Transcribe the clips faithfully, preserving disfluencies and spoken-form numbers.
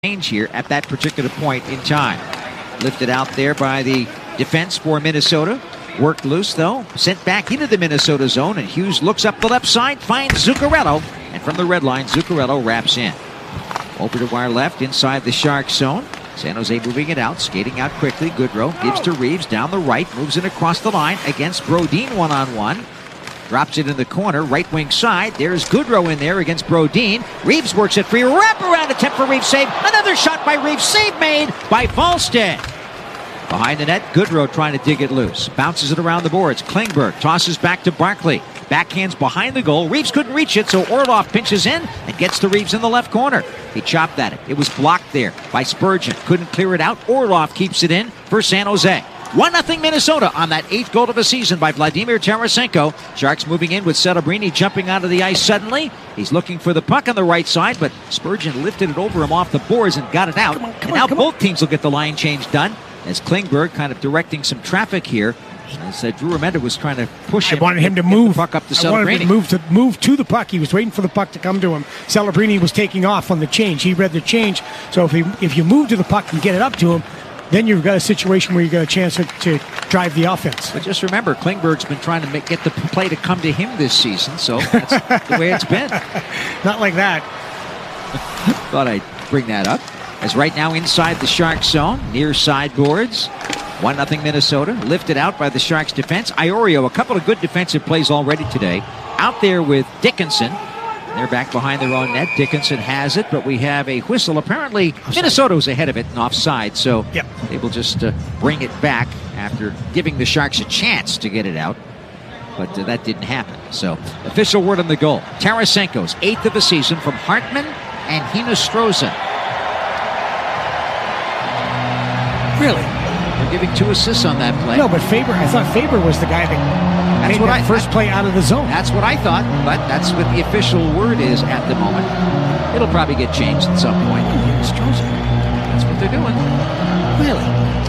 change here at that particular point in time. Lifted out there by the defense for Minnesota. Worked loose, though. Sent back into the Minnesota zone, and Hughes looks up the left side, finds Zuccarello, and from the red line, Zuccarello wraps in. Over to our left, inside the Sharks zone. San Jose moving it out, skating out quickly. Goodrow gives to Reeves down the right, moves it across the line against Brodin one-on-one. Drops it in the corner, right wing side. There's Goodrow in there against Brodin. Reeves works it free. Wraparound attempt for Reeves, save. Another shot by Reeves. Save made by Wallstedt. Behind the net, Goodrow trying to dig it loose. Bounces it around the boards. Klingberg tosses back to Barkley. Backhands behind the goal. Reeves couldn't reach it, so Orlov pinches in and gets to Reeves in the left corner. He chopped at it. It was blocked there by Spurgeon. Couldn't clear it out. Orlov keeps it in for San Jose. one nothing Minnesota on that eighth goal of the season by Vladimir Tarasenko. Sharks moving in with Celebrini jumping out of the ice suddenly. He's looking for the puck on the right side, but Spurgeon lifted it over him off the boards and got it out. Come on, come and now on, both on. teams will get the line change done as Klingberg kind of directing some traffic here. As uh, Drew Remenda was trying to push him. I wanted him to move. The puck up to I wanted him to move, to move to the puck. He was waiting for the puck to come to him. Celebrini was taking off on the change. He read the change. So if, he, if you move to the puck and get it up to him, then you've got a situation where you got a chance to, to drive the offense. But just remember, Klingberg's been trying to make, get the play to come to him this season, so that's the way it's been. Not like that. Thought I'd bring that up. As right now inside the Sharks zone, near sideboards. one nothing Minnesota, lifted out by the Sharks defense. Iorio, a couple of good defensive plays already today. Out there with Dickinson. They're back behind their own net. Dickinson has it, but we have a whistle. Apparently, Minnesota was ahead of it and offside, so yep. they will just uh, bring it back after giving the Sharks a chance to get it out. But uh, that didn't happen. So, official word on the goal. Tarasenko's eighth of the season from Hartman and Hinostroza. Really? They're giving two assists on that play. No, but Faber, I thought Faber was the guy that that's made what that I, first play out of the zone. That's what I thought, but that's what the official word is at the moment. It'll probably get changed at some point. That's what they're doing. Really?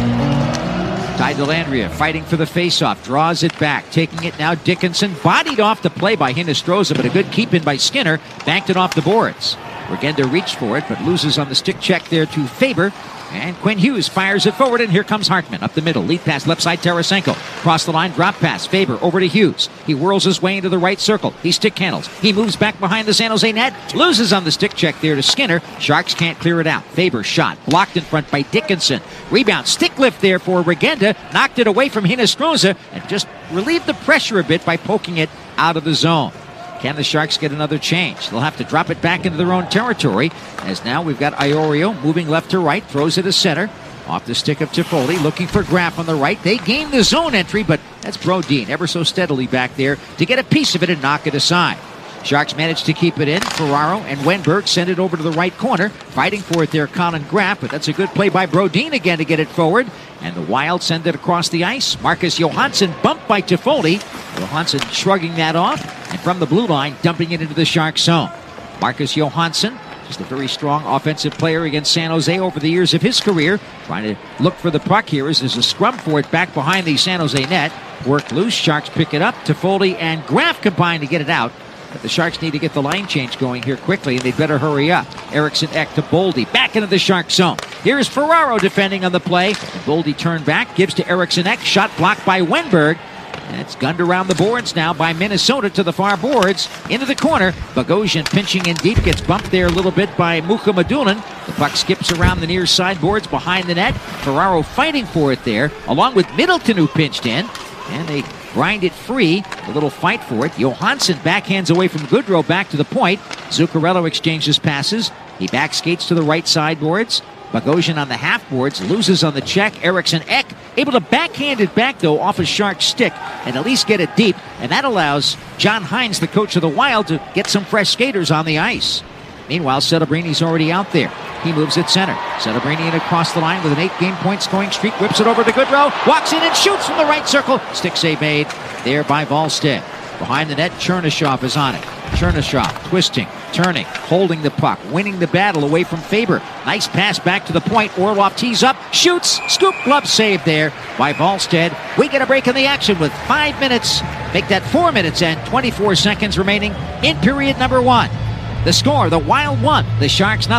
Ty Dellandrea fighting for the faceoff, draws it back, taking it now. Dickinson bodied off the play by Hinostroza, but a good keep in by Skinner, banked it off the boards. Regenda reached for it, but loses on the stick check there to Faber. And Quinn Hughes fires it forward, and here comes Hartman up the middle. Lead pass left side, Tarasenko. Cross the line, drop pass. Faber over to Hughes. He whirls his way into the right circle. He stick handles. He moves back behind the San Jose net. Loses on the stick check there to Skinner. Sharks can't clear it out. Faber shot. Blocked in front by Dickinson. Rebound. Stick lift there for Regenda. Knocked it away from Hinostroza and just relieved the pressure a bit by poking it out of the zone. Can the Sharks get another change? They'll have to drop it back into their own territory, as now we've got Iorio moving left to right, throws it to center. Off the stick of Toffoli, looking for Graf on the right. They gain the zone entry, but that's Brodin ever so steadily back there to get a piece of it and knock it aside. Sharks managed to keep it in. Ferraro and Wenberg send it over to the right corner. Fighting for it there, Colin Graf, but that's a good play by Brodin again to get it forward. And the Wild send it across the ice. Marcus Johansson bumped by Toffoli. Johansson shrugging that off. And from the blue line, dumping it into the Sharks zone. Marcus Johansson, just a very strong offensive player against San Jose over the years of his career. Trying to look for the puck here as there's a scrum for it back behind the San Jose net. Worked loose. Sharks pick it up. Toffoli and Graf combine to get it out. But the Sharks need to get the line change going here quickly, and they'd better hurry up. Eriksson Ek to Boldy, back into the Sharks zone. Here's Ferraro defending on the play. And Boldy turned back, gives to Eriksson Ek, shot blocked by Wenberg. And it's gunned around the boards now by Minnesota to the far boards. Into the corner. Bogosian pinching in deep, gets bumped there a little bit by Mukhamadullin. The puck skips around the near sideboards behind the net. Ferraro fighting for it there, along with Middleton, who pinched in. And they grind it free. A little fight for it. Johansson backhands away from Goodrow back to the point. Zuccarello exchanges passes. He back skates to the right sideboards. Bogosian on the half boards, loses on the check. Eriksson Ek able to backhand it back, though, off a Shark stick and at least get it deep. And that allows John Hines, the coach of the Wild, to get some fresh skaters on the ice. Meanwhile, Celebrini already out there. He moves at center. Celebrini in across the line with an eight-game point scoring streak. Whips it over to Goodrow. Walks in and shoots from the right circle. Stick save made there by Wallstedt. Behind the net, Chernyshov is on it. Chernyshov twisting, turning, holding the puck, winning the battle away from Faber. Nice pass back to the point. Orlov tees up, shoots, scoop, glove save there by Wallstedt. We get a break in the action with five minutes. Make that four minutes and twenty-four seconds remaining in period number one. The score, the Wild one, the Sharks nothing.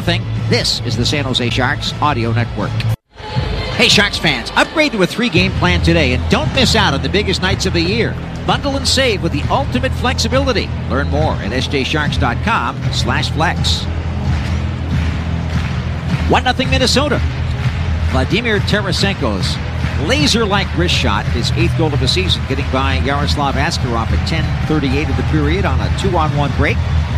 This is the San Jose Sharks Audio Network. Hey Sharks fans, upgrade to a three-game plan today and don't miss out on the biggest nights of the year. Bundle and save with the ultimate flexibility. Learn more at s j sharks dot com slash flex. one nothing Minnesota. Vladimir Tarasenko's laser-like wrist shot, his eighth goal of the season, getting by Yaroslav Askarov at ten thirty-eight of the period on a two-on-one break.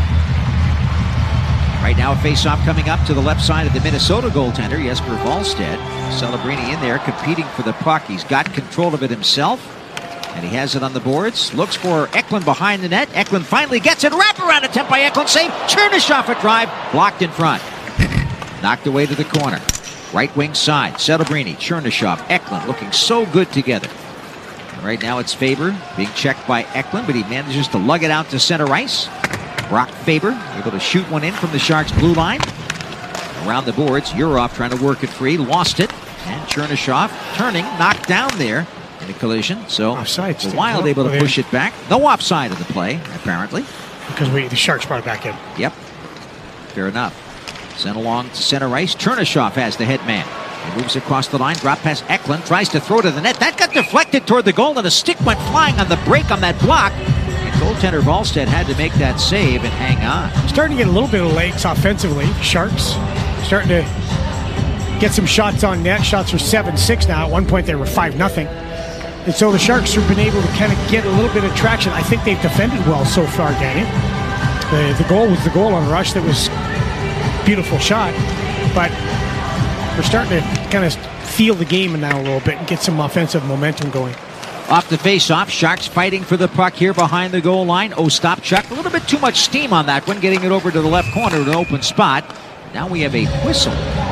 Right now, a face-off coming up to the left side of the Minnesota goaltender, Jesper Wallstedt. Celebrini in there competing for the puck. He's got control of it himself, and he has it on the boards. Looks for Eklund behind the net. Eklund finally gets it. Wraparound attempt by Eklund. Save. Chernyshov at drive. Blocked in front. Knocked away to the corner. Right wing side. Celebrini, Chernyshov, Eklund looking so good together. And right now it's Faber being checked by Eklund, but he manages to lug it out to center ice. Brock Faber able to shoot one in from the Sharks' blue line. Around the boards, Yurov trying to work it free, lost it. And Chernyshov turning, knocked down there in a collision. So offside, the Wild able to push it back. No offside of the play, apparently. Because we, the Sharks brought it back in. Yep. Fair enough. Sent along to center ice. Chernyshov has the head man. He moves across the line, drop past Eklund, tries to throw to the net. That got deflected toward the goal, and a stick went flying on the break on that block. Goaltender Wallstedt had to make that save and hang on. Starting to get a little bit of legs offensively. Sharks starting to get some shots on net. Shots are seven six now. At one point they were five nothing. And so the Sharks have been able to kind of get a little bit of traction. I think they've defended well so far, Danny. The, the goal was the goal on Rush. That was a beautiful shot. But we're starting to kind of feel the game now a little bit and get some offensive momentum going. Off the face-off, Sharks fighting for the puck here behind the goal line. Ostapchuk, a little bit too much steam on that one, getting it over to the left corner, an open spot. Now we have a whistle.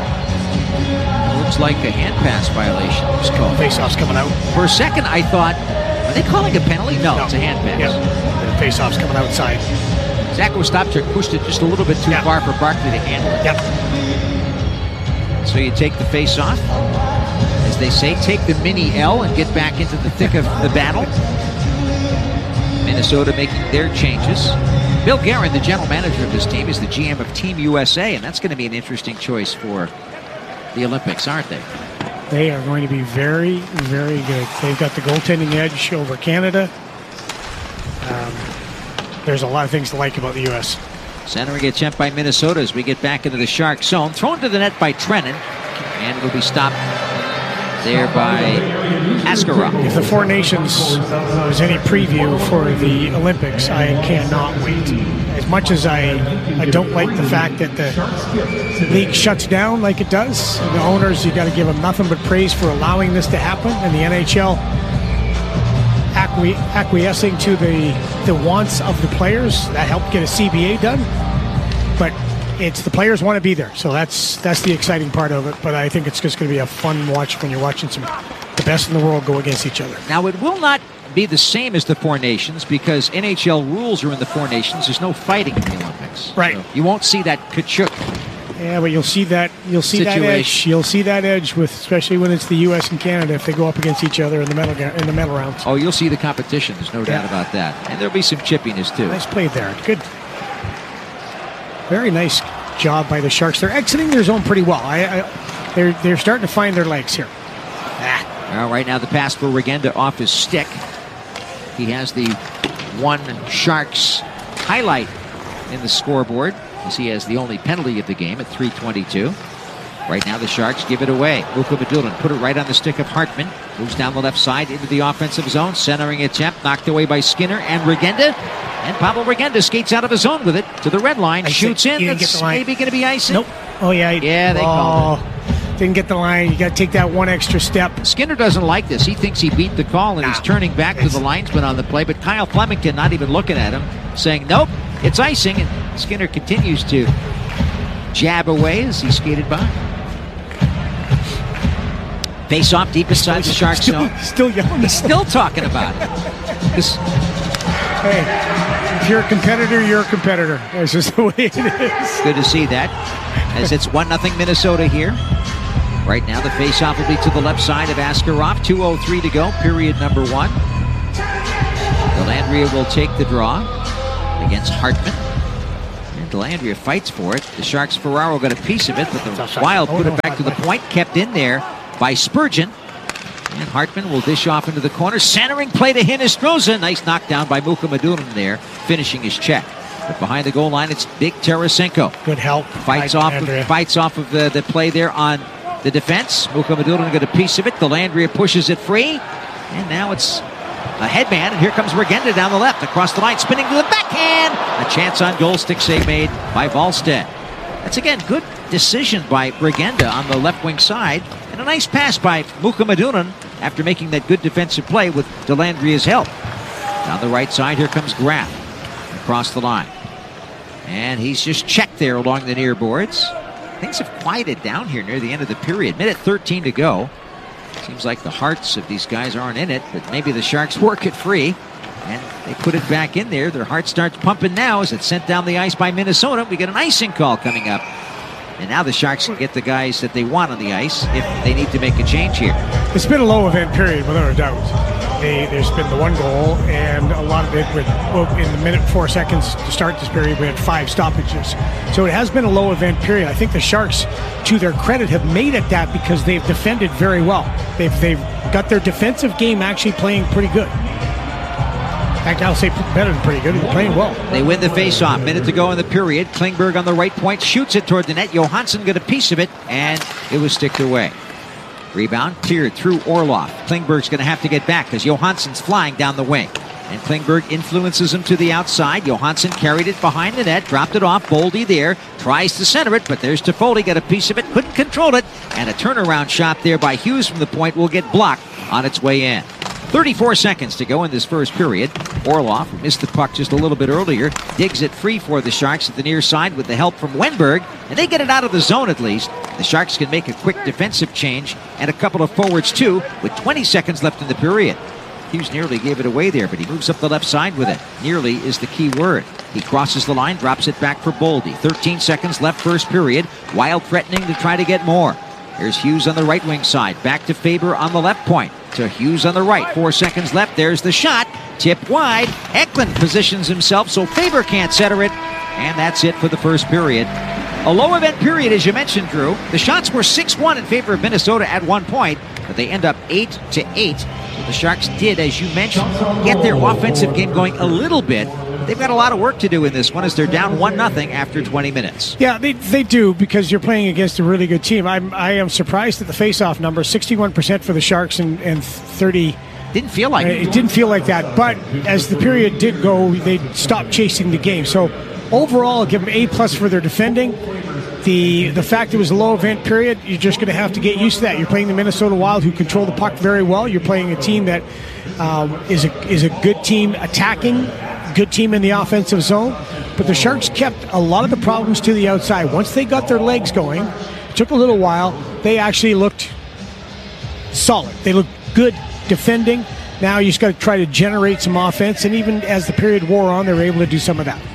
Looks like a hand pass violation. Just call face-off's coming out. For a second, I thought, are they calling a penalty? No, no. It's a hand pass. Yep. The face-off's coming outside. Zach Ostapchuk pushed it just a little bit too yep. far for Barkley to handle it. Yep. So you take the face-off. As they say, take the mini L and get back into the thick of the battle. Minnesota making their changes. Bill Guerin, the general manager of this team, is the G M of Team U S A, and that's going to be an interesting choice for the Olympics, aren't they? They are going to be very, very good. They've got the goaltending edge over Canada. Um, there's a lot of things to like about the U S. Centering attempt by Minnesota as we get back into the Shark zone. Thrown to the net by Trennan, and it'll be stopped there by Askarov. If the Four Nations was any preview for the Olympics, I cannot wait. As much as I, I don't like the fact that the league shuts down like it does, the owners, you got to give them nothing but praise for allowing this to happen, and the N H L acqui- acquiescing to the, the wants of the players. That helped get a C B A done. But it's the players want to be there, so that's that's the exciting part of it. But I think it's just going to be a fun watch when you're watching some the best in the world go against each other. Now, it will not be the same as the Four Nations because N H L rules are in the Four Nations. There's no fighting in the Olympics, right? So you won't see that Kachuk. Yeah, but you'll see that you'll see situation. that edge. You'll see that edge with, especially when it's the U S and Canada, if they go up against each other in the medal in the medal rounds. Oh, you'll see the competition. There's no yeah. doubt about that, and there'll be some chippiness too. Nice play there. Good. Very nice job by the Sharks. They're exiting their zone pretty well. I, I, they're they're starting to find their legs here. Ah. Well, right now the pass for Regenda off his stick. He has the one Sharks highlight in the scoreboard as he has the only penalty of the game at three twenty-two. Right now the Sharks give it away. Luka Madulin put it right on the stick of Hartman. Moves down the left side into the offensive zone. Centering attempt knocked away by Skinner and Regenda. And Pablo Regenda skates out of his zone with it to the red line. I shoots in. That's maybe going to be icing. Nope. Oh, yeah. Yeah, they oh, called it. Didn't get the line. You got to take that one extra step. Skinner doesn't like this. He thinks he beat the call, and nah, he's turning back to the linesman on the play. But Kyle Flemington not even looking at him, saying, nope, it's icing. And Skinner continues to jab away as he skated by. Face off deep inside the Sharks still, zone. Still yelling. He's still talking about it. This, hey, if you're a competitor, you're a competitor. That's just the way it is. Good to see that. As it's one nothing Minnesota here. Right now the face-off will be to the left side of Askarov. two oh three to go, period number one. Dellandrea will take the draw against Hartman. And Dellandrea fights for it. The Sharks' Ferraro got a piece of it, but the Wild put it back to the point, kept in there by Spurgeon. And Hartman will dish off into the corner. Centering play to Hinostroza. Nice knockdown by Mukhamadullin there, finishing his check. But behind the goal line, it's Big Tarasenko. Good help. Fights off, of, fights off of the, the play there on the defense. Mukhamadullin got a piece of it. Dellandrea pushes it free. And now it's a headman. And here comes Regenda down the left. Across the line, spinning to the backhand. A chance on goal. Stick save made by Wallstedt. That's, again, good decision by Regenda on the left wing side. And a nice pass by Mukhamadullin after making that good defensive play with Dellandrea's help. Down the right side, here comes Graf across the line. And he's just checked there along the near boards. Things have quieted down here near the end of the period. Minute thirteen to go. Seems like the hearts of these guys aren't in it, but maybe the Sharks work it free. And they put it back in there. Their heart starts pumping now as it's sent down the ice by Minnesota. We get an icing call coming up. And now the Sharks can get the guys that they want on the ice if they need to make a change here. It's been a low event period, without a doubt. They, there's been the one goal, and a lot of it with, well, in the minute four seconds to start this period, we had five stoppages. So it has been a low event period. I think the Sharks, to their credit, have made it that because they've defended very well. They've, they've got their defensive game actually playing pretty good. In fact, I'll say better than pretty good. They're playing well. They win the face-off. Minute to go in the period. Klingberg on the right point shoots it toward the net. Johansson got a piece of it, and it was sticked away. Rebound cleared through Orlov. Klingberg's going to have to get back because Johansson's flying down the wing. And Klingberg influences him to the outside. Johansson carried it behind the net, dropped it off. Boldy there, tries to center it, but there's Toffoli, got a piece of it, couldn't control it. And a turnaround shot there by Hughes from the point will get blocked on its way in. thirty-four seconds to go in this first period. Orlov, who missed the puck just a little bit earlier, digs it free for the Sharks at the near side with the help from Wenberg, and they get it out of the zone at least. The Sharks can make a quick defensive change and a couple of forwards too with twenty seconds left in the period. Hughes nearly gave it away there, but he moves up the left side with it. Nearly is the key word. He crosses the line, drops it back for Boldy. thirteen seconds left first period. Wild threatening to try to get more. Here's Hughes on the right wing side. Back to Faber on the left point. To Hughes on the right. Four seconds left. There's the shot. Tipped wide. Eklund positions himself so Faber can't center it. And that's it for the first period. A low event period, as you mentioned, Drew. The shots were six one in favor of Minnesota at one point, but they end up eight to eight. So the Sharks did, as you mentioned, get their offensive game going a little bit. They've got a lot of work to do in this one as they're down one nothing after twenty minutes. Yeah, they they do because you're playing against a really good team. I'm, I am surprised at the face-off number, sixty-one percent for the Sharks and, and thirty. Didn't feel like uh, it. It didn't feel like that, but as the period did go, they stopped chasing the game. So overall, I'll give them A plus for their defending. The the fact it was a low event period, you're just going to have to get used to that. You're playing the Minnesota Wild, who control the puck very well. You're playing a team that um, is a is a good team attacking, good team in the offensive zone. But the Sharks kept a lot of the problems to the outside. Once they got their legs going, it took a little while. They actually looked solid. They looked good defending. Now you just got to try to generate some offense. And even as the period wore on, they were able to do some of that.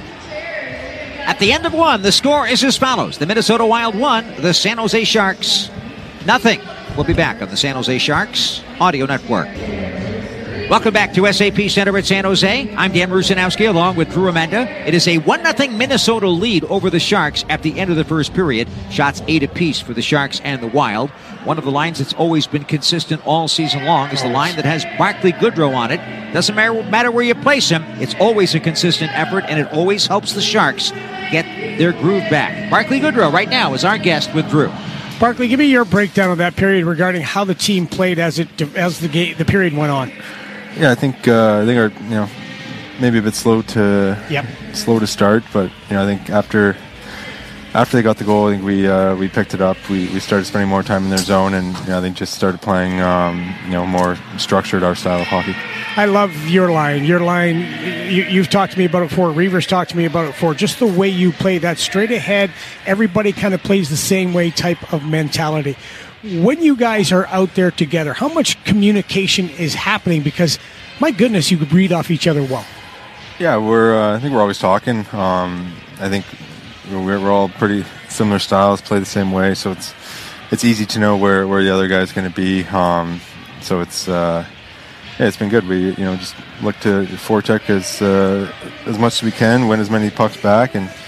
At the end of one, the score is as follows. The Minnesota Wild one, the San Jose Sharks nothing. We'll be back on the San Jose Sharks Audio Network. Welcome back to S A P Center at San Jose. I'm Dan Rusanowski along with Drew Amanda. It is a one nothing Minnesota lead over the Sharks at the end of the first period. Shots eight apiece for the Sharks and the Wild. One of the lines that's always been consistent all season long is the line that has Barclay Goodrow on it. Doesn't matter, matter where you place him, it's always a consistent effort, and it always helps the Sharks get their groove back. Barclay Goodrow right now is our guest with Drew. Barclay, give me your breakdown of that period regarding how the team played as it as the game, the period went on. Yeah, I think uh, I think our you know maybe a bit slow to yep. slow to start, but you know I think after after they got the goal, I think we uh, we picked it up. We we started spending more time in their zone, and you know, I think just started playing um, you know more structured our style of hockey. I love your line. Your line, you, you've talked to me about it before. Reavers talked to me about it before. Just the way you play that straight ahead, everybody kind of plays the same way type of mentality. When you guys are out there together, how much communication is happening? Because, my goodness, you could read off each other well. Yeah, we're. Uh, I think we're always talking. Um, I think we're, we're all pretty similar styles, play the same way, so it's it's easy to know where, where the other guy's going to be. Um, so it's uh, yeah, it's been good. We you know just look to forecheck as uh, as much as we can, win as many pucks back, and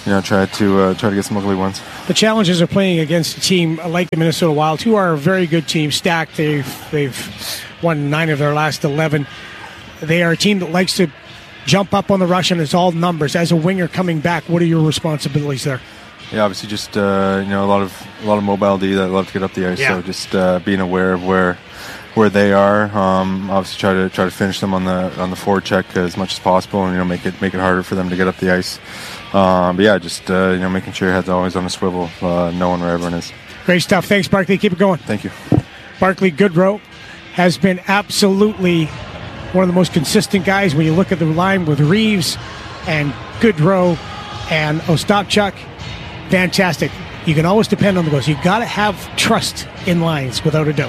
you know, try to uh, try to get some ugly ones. The challenges are playing against a team like the Minnesota Wild, who are a very good team, stacked. They've they've won nine of their last eleven. They are a team that likes to jump up on the rush, and it's all numbers. As a winger coming back, what are your responsibilities there? Yeah, obviously, just uh, you know, a lot of a lot of mobility that love to get up the ice. Yeah. So just uh, being aware of where where they are. Um, obviously, try to try to finish them on the on the forward check as much as possible, and you know, make it make it harder for them to get up the ice. Um, but yeah, just uh, you know, making sure your head's always on a swivel, uh, knowing where everyone is. Great stuff. Thanks, Barclay. Keep it going. Thank you. Barclay Goodrow has been absolutely one of the most consistent guys when you look at the line with Reeves and Goodrow and Ostapchuk. Fantastic. You can always depend on the goals. You've got to have trust in lines, without a doubt.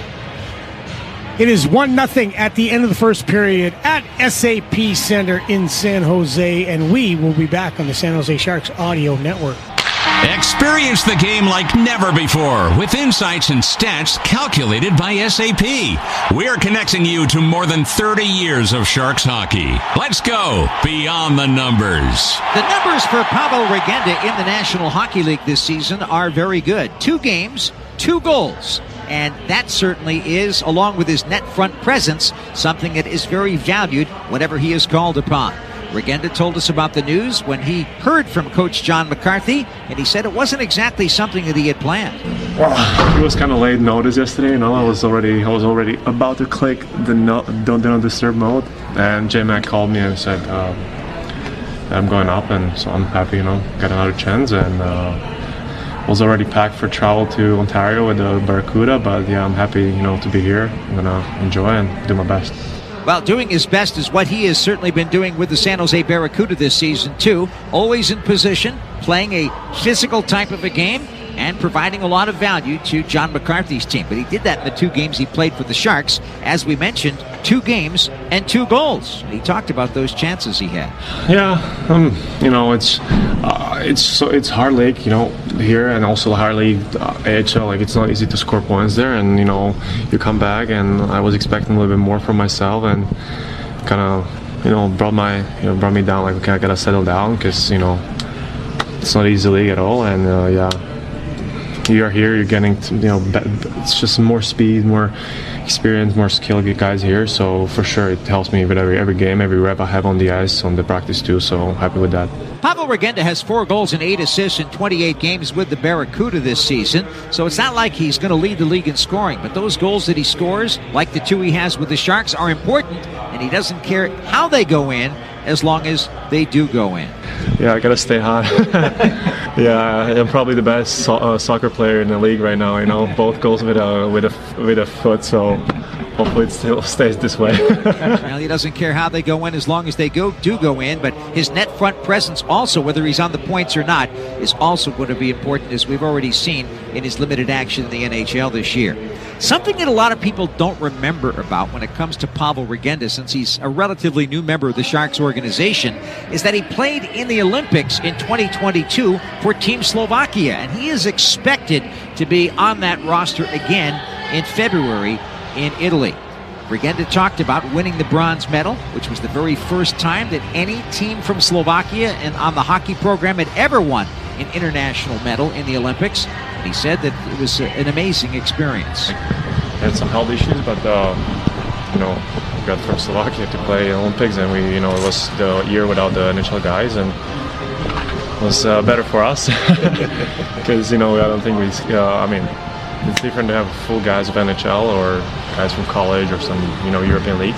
It is one nothing at the end of the first period at S A P Center in San Jose, and we will be back on the San Jose Sharks audio network. Experience the game like never before with insights and stats calculated by S A P. We're connecting you to more than thirty years of Sharks hockey. Let's go beyond the numbers. The numbers for Pavel Regenda in the National Hockey League this season are very good. Two games, two goals. And that certainly is, along with his net front presence, something that is very valued whenever he is called upon. Regenda told us about the news when he heard from Coach John McCarthy, and he said it wasn't exactly something that he had planned. Well, it was kind of late notice yesterday. You know, I was already I was already about to click the no, don't do not disturb mode, and J Mac called me and said um, I'm going up, and so I'm happy. You know, got another chance, and uh, was already packed for travel to Ontario with the Barracuda. But yeah, I'm happy, you know, to be here. I'm gonna enjoy and do my best. Well, doing his best is what he has certainly been doing with the San Jose Barracuda this season, too. Always in position, playing a physical type of a game, and providing a lot of value to John McCarthy's team. But he did that in the two games he played for the Sharks. As we mentioned, two games and two goals. He talked about those chances he had. Yeah, um, you know, it's uh, it's so it's hard league, you know, here, and also the hard league uh, A H L. Like, it's not easy to score points there, and you know, you come back, and I was expecting a little bit more from myself, and kind of, you know, brought my you know brought me down. Like, okay, I gotta settle down because you know it's not easy league at all, and uh, yeah. You're here, you're getting, to, you know, it's just more speed, more experience, more skill guys here. So for sure, it helps me with every every game, every rep I have on the ice, on the practice too. So happy with that. Pavel Regenda has four goals and eight assists in twenty-eight games with the Barracuda this season. So it's not like he's going to lead the league in scoring. But those goals that he scores, like the two he has with the Sharks, are important. And he doesn't care how they go in, as long as they do go in. Yeah, I gotta stay hot. Yeah, I'm probably the best so- uh, soccer player in the league right now. You know, both goals with a with a with a foot. So hopefully it still stays this way. Well, he doesn't care how they go in as long as they go do go in. But his net front presence also, whether he's on the points or not, is also going to be important, as we've already seen in his limited action in the N H L this year. Something that a lot of people don't remember about when it comes to Pavel Regenda, since he's a relatively new member of the Sharks organization, is that he played in the Olympics in twenty twenty-two for Team Slovakia, and he is expected to be on that roster again in February in Italy. Regenda talked about winning the bronze medal, which was the very first time that any team from Slovakia and on the hockey program had ever won an international medal in the Olympics. And he said that it was an amazing experience. Had some health issues, but uh, you know, we got from Slovakia to play Olympics, and we, you know, it was the year without the N H L guys, and it was uh, better for us because you know I don't think we. Uh, I mean, it's different to have full guys of N H L or guys from college or some, you know, European leagues.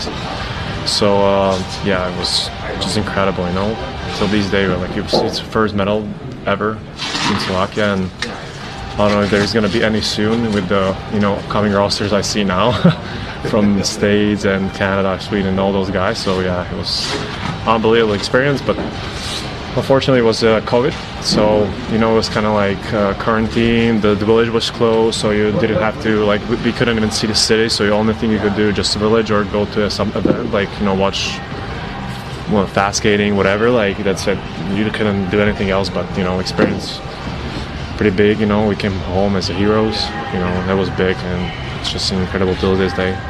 So uh, yeah, it was just incredible, you know. So these days, like, it was, it's the first medal ever in Slovakia, and I don't know if there's going to be any soon with the, you know, upcoming rosters I see now from the States and Canada, Sweden, all those guys. So yeah, it was unbelievable experience, but unfortunately it was uh, COVID. So, you know, it was kind of like uh, quarantine, the, the village was closed, so you didn't have to, like, we, we couldn't even see the city, so the only thing you could do just the village or go to some event, like, you know, watch well, fast skating, whatever, like, that's it. You couldn't do anything else, but, you know, experience pretty big, you know, we came home as heroes, you know, that was big, and it's just incredible till this day.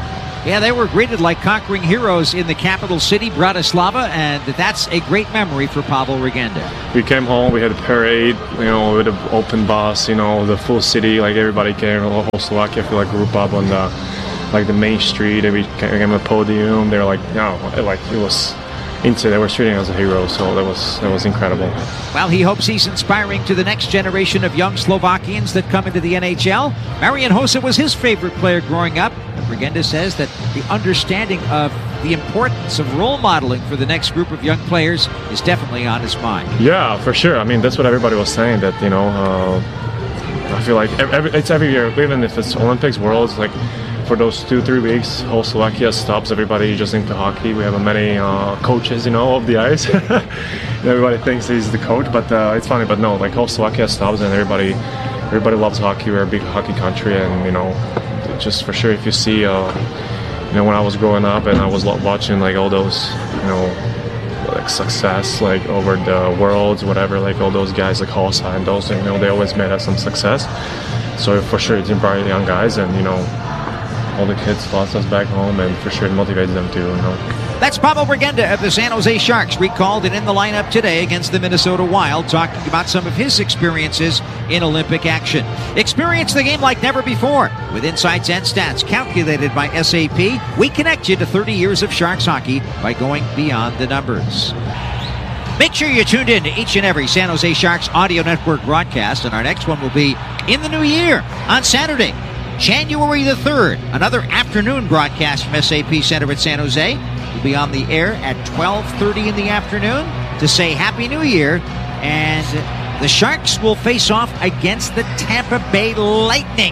Yeah, they were greeted like conquering heroes in the capital city, Bratislava, and that's a great memory for Pavel Regenda. We came home, we had a parade, you know, with an open bus, you know, the full city, like everybody came, the whole Slovakia, I feel like, group up on the, like the main street, and we came to a podium. They were like, no, like it was into, they were treating us as a hero, so that was that was incredible. Well, he hopes he's inspiring to the next generation of young Slovakians that come into the N H L. Marian Hossa was his favorite player growing up. Regenda says that the understanding of the importance of role modeling for the next group of young players is definitely on his mind. Yeah, for sure. I mean, that's what everybody was saying, that, you know, uh, I feel like every, it's every year, even if it's Olympics, Worlds, like for those two, three weeks, whole Slovakia stops, everybody just into hockey. We have many uh, coaches, you know, of the ice. Everybody thinks he's the coach, but uh, it's funny, but no, like whole Slovakia stops and everybody, everybody loves hockey. We're a big hockey country, and, you know, just for sure, if you see, uh, you know, when I was growing up and I was watching like all those, you know, like success, like over the worlds, whatever, like all those guys like Hossa and those, you know, they always made us some success. So for sure, it's inspired young guys, and, you know, all the kids lost us back home, and for sure it motivates them too, you know. That's Pavel Regenda of the San Jose Sharks, recalled and in the lineup today against the Minnesota Wild, talking about some of his experiences in Olympic action. Experience the game like never before with insights and stats calculated by S A P. We connect you to thirty years of Sharks hockey by going beyond the numbers. Make sure you're tuned in to each and every San Jose Sharks audio network broadcast, and our next one will be in the new year on Saturday, January the third. Another afternoon broadcast from S A P Center at San Jose. We'll be on the air at twelve thirty in the afternoon to say Happy New Year. And the Sharks will face off against the Tampa Bay Lightning.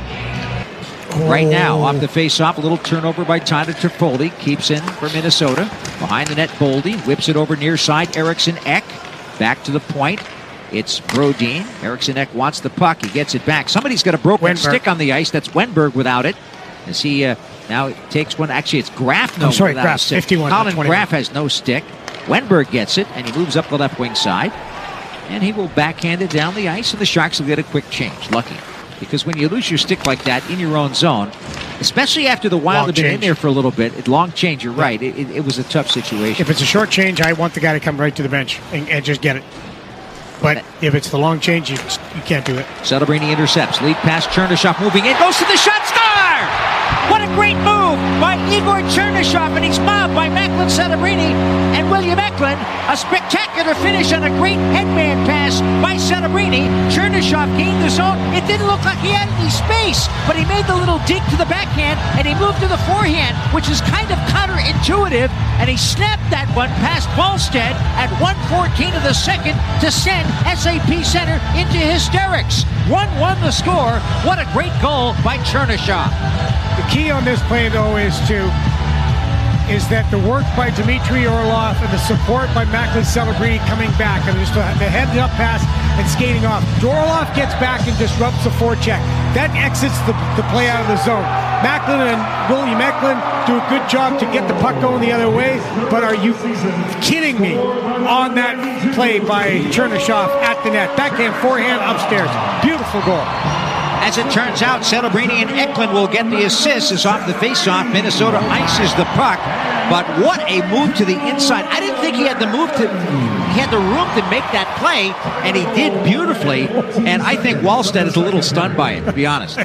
Oh. Right now, off the face-off, a little turnover by Tyler Toffoli. Keeps in for Minnesota. Behind the net, Boldy whips it over near side. Eriksson Ek back to the point. It's Brodin. Eriksson Ek wants the puck. He gets it back. Somebody's got a broken Wenberg. stick on the ice. That's Wenberg without it. As he uh, now takes one. Actually, it's Graf. No, I'm sorry, without Graf. a stick. fifty-one. Colin Graf has no stick. Wenberg gets it, and he moves up the left wing side. And he will backhand it down the ice, and the Sharks will get a quick change. Lucky. Because when you lose your stick like that in your own zone, especially after the Wild have been in there for a little bit, long change, you're right. It, it, it was a tough situation. If it's a short change, I want the guy to come right to the bench and, and just get it. But if it's the long change, you, you can't do it. Celebrini intercepts. Lead pass, Chernyshov moving in. Goes to the shot. Score! What a great move by Igor Chernyshov, and he's mobbed by Macklin Celebrini and William Eklund. A spectacular finish on a great headman pass by Celebrini. Chernyshov gained the zone. It didn't look like he had any space, but he made the little dig to the backhand, and he moved to the forehand, which is kind of counterintuitive, and he snapped that one past Wallstedt at one fourteen of the second to send S A P Center into hysterics. one one the score. What a great goal by Chernyshov. The key on this play, though, is to is that the work by Dmitry Orlov and the support by Macklin Celebrini coming back, and just the head-up pass and skating off. Orlov gets back and disrupts the forecheck. That exits the, the play out of the zone. Macklin and William Eklund do a good job to get the puck going the other way, but are you kidding me on that play by Chernyshov at the net? Backhand, forehand, upstairs. Beautiful goal. As it turns out, Celebrini and Eklund will get the assist as off the faceoff. Minnesota ices the puck, but what a move to the inside. I didn't think he had the move to, he had the room to make that play, and he did beautifully, and I think Wallstedt is a little stunned by it, to be honest.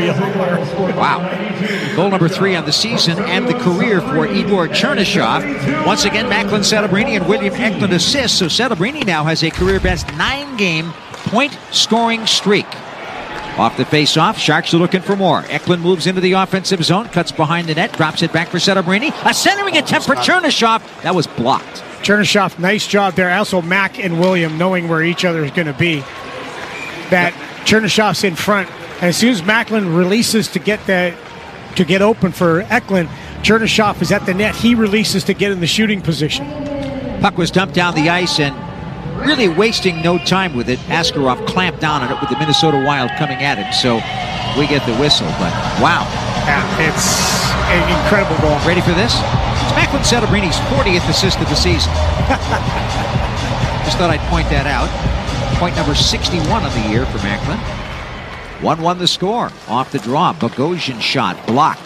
Wow. Goal number three on the season and the career for Igor Chernyshov. Once again, Macklin Celebrini and William Eklund assists, so Celebrini now has a career-best nine-game point-scoring streak. Off the face-off, Sharks are looking for more. Eklund moves into the offensive zone, cuts behind the net, drops it back for Celebrini. A centering attempt for Chernyshov. That was blocked. Chernyshov, nice job there. Also, Mac and William knowing where each other is going to be. That Chernyshov's in front. And as soon as Macklin releases to get that, to get open for Eklund, Chernyshov is at the net. He releases to get in the shooting position. Puck was dumped down the ice, and really wasting no time with it. Askarov clamped down on it with the Minnesota Wild coming at him, so we get the whistle. But wow. Yeah, it's an incredible goal. Ready for this? It's Macklin Celebrini's fortieth assist of the season. Just thought I'd point that out. Point number sixty-one of the year for Macklin. one one the score. Off the draw. Bogosian shot blocked.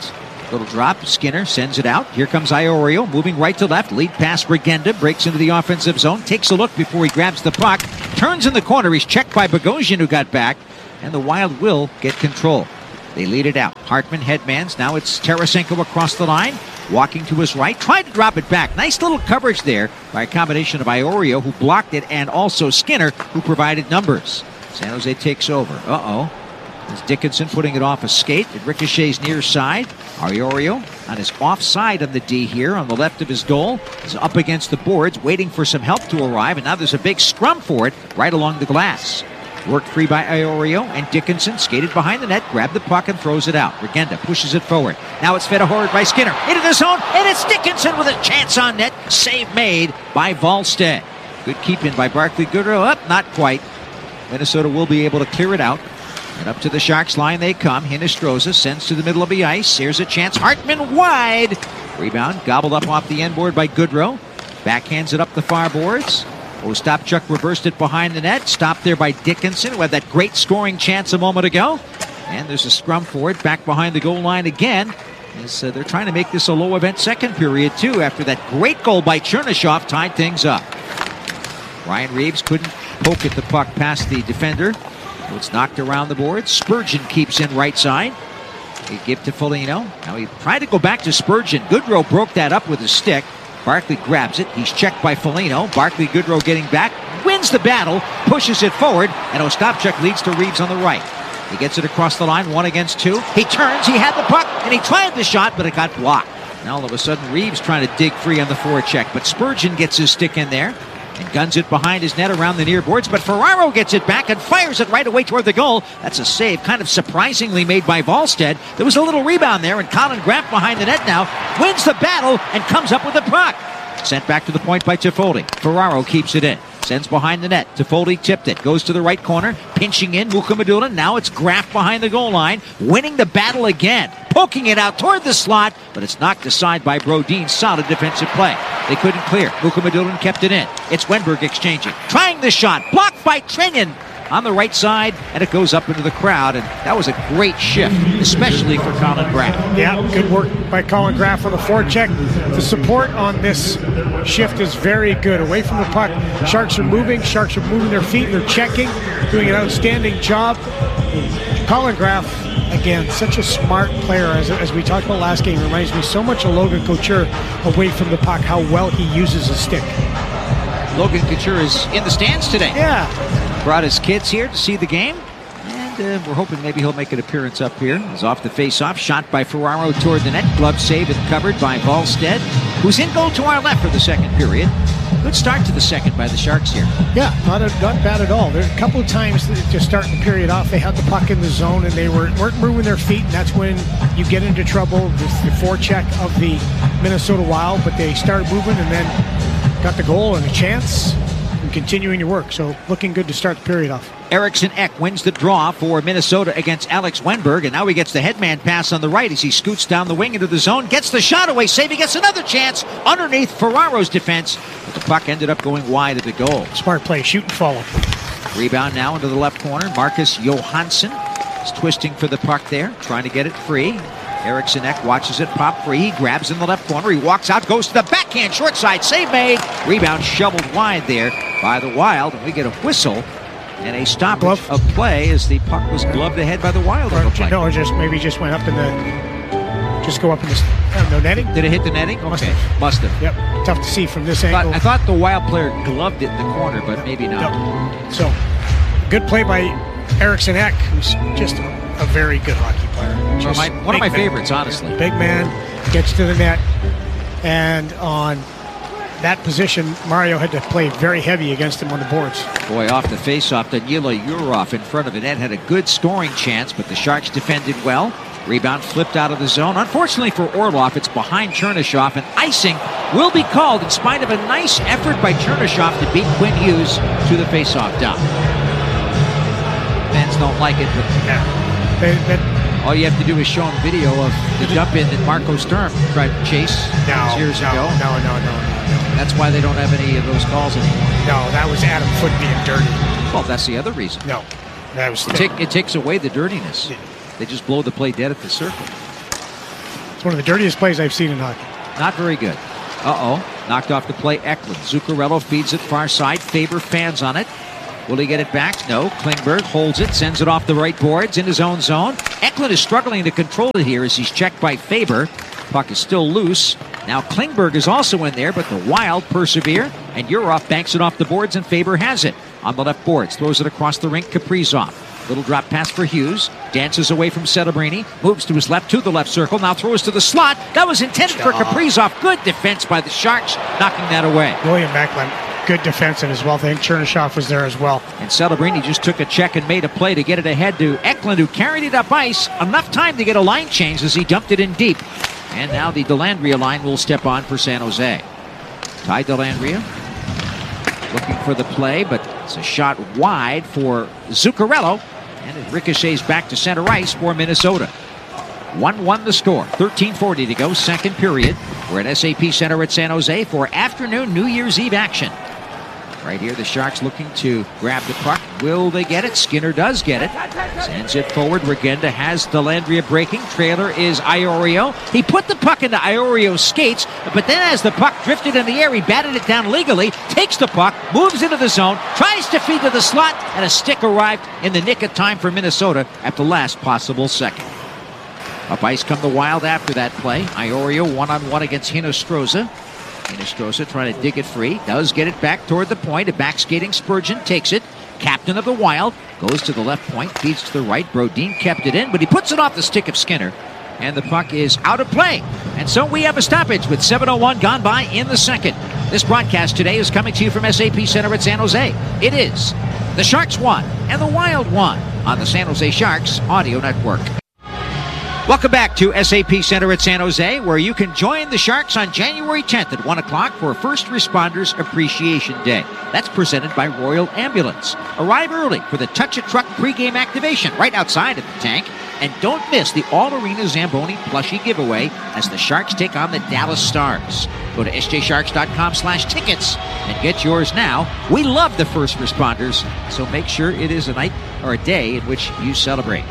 Little drop. Skinner sends it out. Here comes Iorio, moving right to left. Lead pass Regenda. Breaks into the offensive zone. Takes a look before he grabs the puck. Turns in the corner. He's checked by Bogosian, who got back. And the Wild will get control. They lead it out. Hartman headmans. Now it's Tarasenko across the line. Walking to his right. Tried to drop it back. Nice little coverage there by a combination of Iorio, who blocked it, and also Skinner, who provided numbers. San Jose takes over. Uh-oh. It's Dickinson putting it off a skate. It ricochets near side. Iorio on his offside on the D here on the left of his goal. He's up against the boards, waiting for some help to arrive, and now there's a big scrum for it right along the glass. Worked free by Iorio, and Dickinson skated behind the net, grabbed the puck, and throws it out. Regenda pushes it forward. Now it's fed forward by Skinner. Into the zone, and it's Dickinson with a chance on net. Save made by Wallstedt. Good keep in by Barclay Goodrow. Up, not quite. Minnesota will be able to clear it out. And up to the Sharks line they come. Hinostroza sends to the middle of the ice. Here's a chance. Hartman wide. Rebound gobbled up off the end board by Goodrow. Backhands it up the far boards. Ostapchuk reversed it behind the net. Stopped there by Dickinson, who had that great scoring chance a moment ago. And there's a scrum for it back behind the goal line again. As uh, they're trying to make this a low event second period too, after that great goal by Chernyshov tied things up. Ryan Reeves couldn't poke at the puck past the defender. It's knocked around the board. Spurgeon keeps in right side. They give to Foligno. Now he tried to go back to Spurgeon. Goodrow broke that up with his stick. Barclay grabs it. He's checked by Foligno. Barclay Goodrow getting back. Wins the battle. Pushes it forward. And Ostapchuk leads to Reeves on the right. He gets it across the line. One against two. He turns. He had the puck. And he tried the shot, but it got blocked. Now all of a sudden Reeves trying to dig free on the forecheck. But Spurgeon gets his stick in there. And guns it behind his net around the near boards, but Ferraro gets it back and fires it right away toward the goal. That's a save, kind of surprisingly made by Wallstedt. There was a little rebound there, and Colin Grant behind the net now wins the battle and comes up with the puck. Sent back to the point by Toffoli. Ferraro keeps it in. Sends behind the net. Toffoli tipped it. Goes to the right corner. Pinching in. Mukhamadullin. Now it's Graf behind the goal line. Winning the battle again. Poking it out toward the slot. But it's knocked aside by Brodin. Solid defensive play. They couldn't clear. Mukhamadullin kept it in. It's Wenberg exchanging. Trying the shot. Blocked by Trenyan on the right side, and it goes up into the crowd, and that was a great shift, especially for Colin Graf. Yeah, good work by Colin Graf on the forecheck. The support on this shift is very good. Away from the puck, Sharks are moving, Sharks are moving their feet, they're checking, doing an outstanding job. Colin Graf, again, such a smart player, as, as we talked about last game, reminds me so much of Logan Couture away from the puck, how well he uses his stick. Logan Couture is in the stands today. Yeah. Brought his kids here to see the game, and uh, we're hoping maybe he'll make an appearance up here. He's off the face-off, shot by Ferraro toward the net, glove save and covered by Wallstedt, who's in goal to our left for the second period. Good start to the second by the Sharks here. Yeah, not, a, not bad at all. There's a couple of times to start the period off, they had the puck in the zone and they were, weren't moving their feet, and that's when you get into trouble with the forecheck of the Minnesota Wild, but they started moving and then got the goal and a chance. Continuing to work, so looking good to start the period off. Eriksson Ek wins the draw for Minnesota against Alex Wenberg, and now he gets the headman pass on the right as he scoots down the wing into the zone, gets the shot away, save, he gets another chance underneath Ferraro's defense, but the puck ended up going wide of the goal. Smart play, shoot and follow. Rebound now into the left corner. Marcus Johansson is twisting for the puck there, trying to get it free. Eriksson Ek watches it pop free. He grabs in the left corner. He walks out, goes to the backhand, short side, save made. Rebound shoveled wide there by the Wild, and we get a whistle and a stoppage Glove. of play as the puck was gloved ahead by the Wild. Or, like. No, just maybe just went up in the, just go up in the, I don't know, netting. Did it hit the netting? Must okay, have. must have. Yep, tough to see from this I angle. Thought, I thought the Wild player gloved it in the corner, but maybe not. No. So, good play by Eriksson Ek, who's just a, a very good hockey player. One of my, one of my favorites, honestly. Big man, gets to the net, and on that position, Mario had to play very heavy against him on the boards. Boy, off the face-off, Danila Yurov in front of the net had a good scoring chance, but the Sharks defended well. Rebound flipped out of the zone. Unfortunately for Orlov, it's behind Chernyshov, and icing will be called in spite of a nice effort by Chernyshov to beat Quinn Hughes to the face-off dot. Fans don't like it, but yeah. they, they, all you have to do is show them video of the jump in that Marco Sturm tried to chase no, years no, ago. No, no, no, no, no. That's why they don't have any of those calls anymore. No, that was Adam Foote being dirty. Well, that's the other reason. No, that was. It, take, it takes away the dirtiness. Yeah. They just blow the play dead at the circle. It's one of the dirtiest plays I've seen in hockey. Not very good. Uh-oh. Knocked off the play, Eklund. Zuccarello feeds it far side. Faber fans on it. Will he get it back? No. Klingberg holds it, sends it off the right boards in his own zone. Eklund is struggling to control it here as he's checked by Faber. Puck is still loose. Now Klingberg is also in there, but the Wild persevere, and Urov banks it off the boards, and Faber has it. On the left boards, throws it across the rink, Kaprizov. Little drop pass for Hughes. Dances away from Celebrini. Moves to his left to the left circle. Now throws to the slot. That was intended for Kaprizov. Good defense by the Sharks, knocking that away. William Eklund, good defense in as well. I think Chernyshov was there as well. And Celebrini just took a check and made a play to get it ahead to Eklund, who carried it up ice. Enough time to get a line change as he dumped it in deep. And now the Dellandrea line will step on for San Jose. Ty Dellandrea looking for the play, but it's a shot wide for Zuccarello. And it ricochets back to center ice for Minnesota. one one the score. thirteen forty to go, second period. We're at S A P Center at San Jose for afternoon New Year's Eve action. Right here, the Sharks looking to grab the puck. Will they get it? Skinner does get it. Sends it forward. Regenda has Dellandrea breaking. Trailer is Iorio. He put the puck into Iorio's skates, but then as the puck drifted in the air, he batted it down legally, takes the puck, moves into the zone, tries to feed to the slot, and a stick arrived in the nick of time for Minnesota at the last possible second. Up ice come the Wild after that play. Iorio one-on-one against Hinostroza. Hinostroza trying to dig it free. Does get it back toward the point. A back skating Spurgeon takes it. Captain of the Wild goes to the left point. Feeds to the right. Brodin kept it in, but he puts it off the stick of Skinner. And the puck is out of play. And so we have a stoppage with seven oh one gone by in the second. This broadcast today is coming to you from S A P Center at San Jose. It is the Sharks won and the Wild won on the San Jose Sharks Audio Network. Welcome back to S A P Center at San Jose, where you can join the Sharks on January tenth at one o'clock for First Responders Appreciation Day. That's presented by Royal Ambulance. Arrive early for the Touch a Truck pregame activation right outside of the tank. And don't miss the All-Arena Zamboni plushie giveaway as the Sharks take on the Dallas Stars. Go to S J Sharks dot com slash tickets and get yours now. We love the first responders, so make sure it is a night or a day in which you celebrate.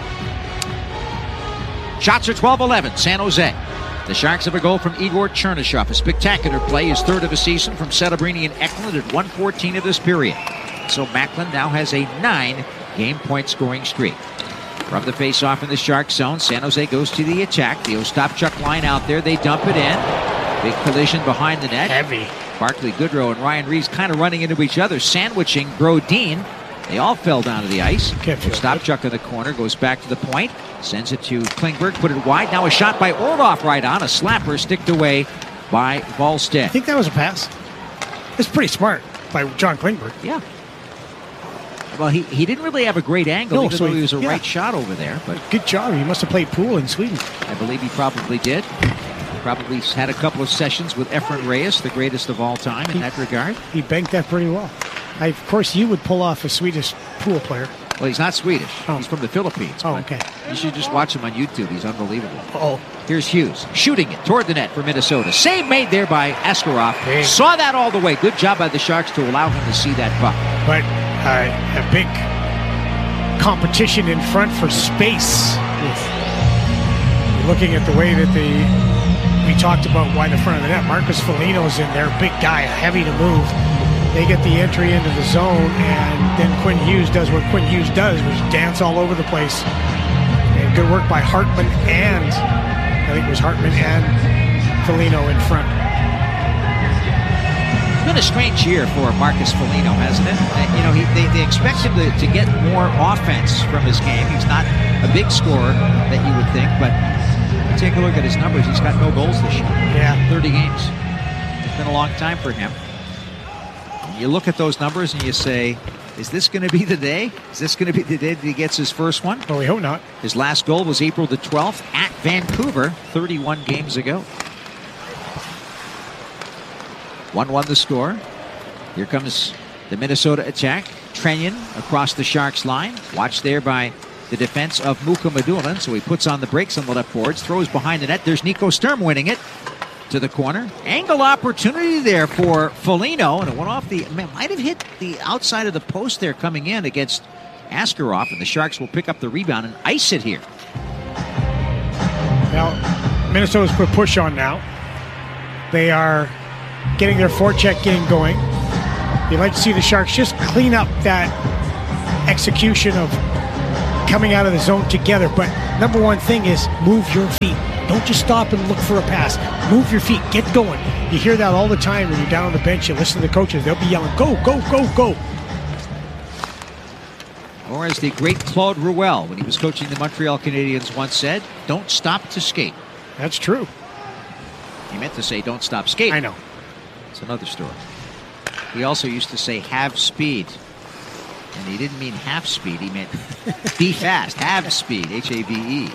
Shots are twelve eleven, San Jose. The Sharks have a goal from Igor Chernyshov. A spectacular play, his third of the season from Celebrini and Eklund at one fourteen of this period. So Macklin now has a nine-game point scoring streak. From the face-off in the Shark zone, San Jose goes to the attack. The Ostapchuk line out there. They dump it in. Big collision behind the net. Heavy. Barclay Goodrow and Ryan Reeves kind of running into each other, sandwiching Brodin. They all fell down to the ice. Ostapchuk in the corner, goes back to the point. Sends it to Klingberg, put it wide. Now a shot by Orlov right on. A slapper sticked away by Wallstedt. I think that was a pass. It's pretty smart by John Klingberg. Yeah. Well, he, he didn't really have a great angle, no, even so though he was a yeah. right shot over there. But good job. He must have played pool in Sweden. I believe he probably did. Probably had a couple of sessions with Efren Reyes, the greatest of all time in he, that regard. He banked that pretty well. I, of course, you would pull off a Swedish pool player. Well, he's not Swedish. Oh. He's from the Philippines. Oh, okay. You should just watch him on YouTube. He's unbelievable. Oh. Here's Hughes shooting it toward the net for Minnesota. Save made there by Askarov. Hey. Saw that all the way. Good job by the Sharks to allow him to see that puck. But uh, a big competition in front for space. You're looking at the way that the we talked about why the front of the net. Marcus Foligno's in there, big guy, heavy to move. They get the entry into the zone, and then Quinn Hughes does what Quinn Hughes does, which is dance all over the place. And good work by Hartman and, I think it was Hartman and Foligno in front. It's been a strange year for Marcus Foligno, hasn't it? You know, he, they, they expect him to, to get more offense from his game. He's not a big scorer that you would think, but take a look at his numbers. He's got no goals this year. Yeah. thirty games. It's been a long time for him. You look at those numbers and you say, is this going to be the day? Is this going to be the day that he gets his first one? Well, we hope not. His last goal was April the twelfth at Vancouver, thirty-one games ago. one one the score. Here comes the Minnesota attack. Trenyon across the Sharks line. Watched there by the defense of Muka Madulin. So he puts on the brakes on the left boards, throws behind the net. There's Nico Sturm winning it to the corner. Angle opportunity there for Foligno, and it went off the, man, might have hit the outside of the post there coming in against Askarov, and the Sharks will pick up the rebound and ice it here. Now, Minnesota's put push on now. They are getting their forecheck game going. You'd like to see the Sharks just clean up that execution of coming out of the zone together. But number one thing is move your feet. Don't just stop and look for a pass. Move your feet. Get going. You hear that all the time when you're down on the bench. You listen to the coaches. They'll be yelling, go, go, go, go. Or as the great Claude Ruel, when he was coaching the Montreal Canadiens, once said, don't stop to skate. That's true. He meant to say, don't stop skating. I know. It's another story. He also used to say, have speed. And he didn't mean half speed. He meant be fast. Have speed. H A V E.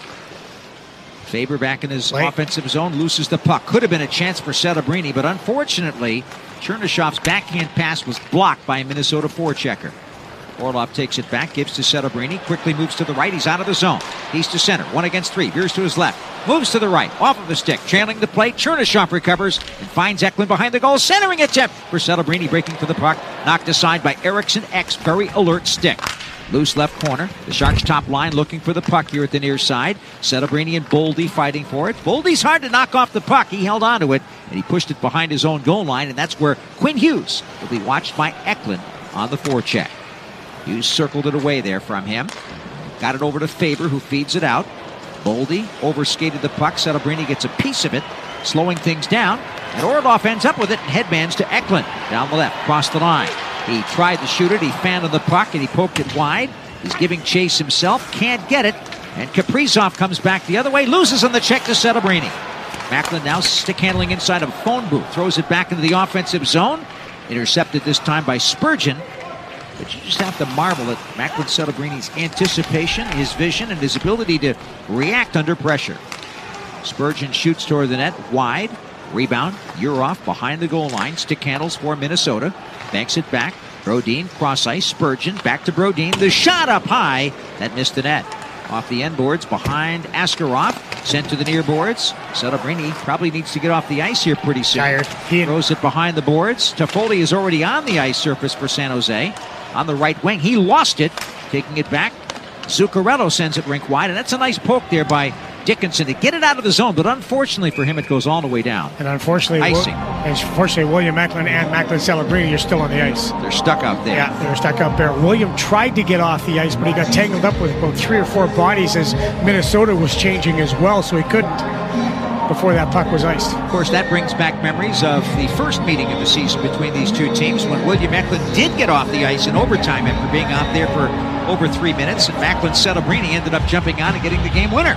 Faber back in his Late. offensive zone, loses the puck. Could have been a chance for Celebrini, but unfortunately, Chernyshov's backhand pass was blocked by a Minnesota forechecker. Orlov takes it back, gives to Celebrini, quickly moves to the right. He's out of the zone. He's to center, one against three, veers to his left, moves to the right, off of the stick, trailing the play. Chernyshev recovers and finds Eklund behind the goal. Centering attempt for Celebrini, breaking for the puck, knocked aside by Eriksson Ek's very alert stick. Loose left corner. The Sharks top line looking for the puck here at the near side. Celebrini and Boldy fighting for it. Boldy's hard to knock off the puck. He held on to it, and he pushed it behind his own goal line, and that's where Quinn Hughes will be watched by Eklund on the forecheck. Hughes circled it away there from him. Got it over to Faber, who feeds it out. Boldy overskated the puck. Celebrini gets a piece of it, slowing things down, and Orlov ends up with it and headmans to Eklund. Down the left, across the line. He tried to shoot it. He fanned on the puck, and he poked it wide. He's giving chase himself. Can't get it. And Kaprizov comes back the other way. Loses on the check to Celebrini. Macklin now stick handling inside of a phone booth. Throws it back into the offensive zone. Intercepted this time by Spurgeon. But you just have to marvel at Macklin Celebrini's anticipation, his vision, and his ability to react under pressure. Spurgeon shoots toward the net, wide. Rebound, Urov behind the goal line. Stick handles for Minnesota. Banks it back. Brodin, cross ice. Spurgeon, back to Brodin. The shot up high. That missed the net. Off the end boards behind Askarov. Sent to the near boards. Celebrini probably needs to get off the ice here pretty soon. Tired. He throws it behind the boards. Toffoli is already on the ice surface for San Jose. On the right wing. He lost it. Taking it back. Zuccarello sends it rink wide. And that's a nice poke there by Dickinson to get it out of the zone, but unfortunately for him, it goes all the way down. And unfortunately, icing. Unfortunately, William Macklin and Macklin Celebrini are still on the ice. They're stuck out there. Yeah, they're stuck out there. William tried to get off the ice, but he got tangled up with about three or four bodies as Minnesota was changing as well, so he couldn't before that puck was iced. Of course, that brings back memories of the first meeting of the season between these two teams when William Macklin did get off the ice in overtime after being out there for over three minutes, and Macklin Celebrini ended up jumping on and getting the game winner.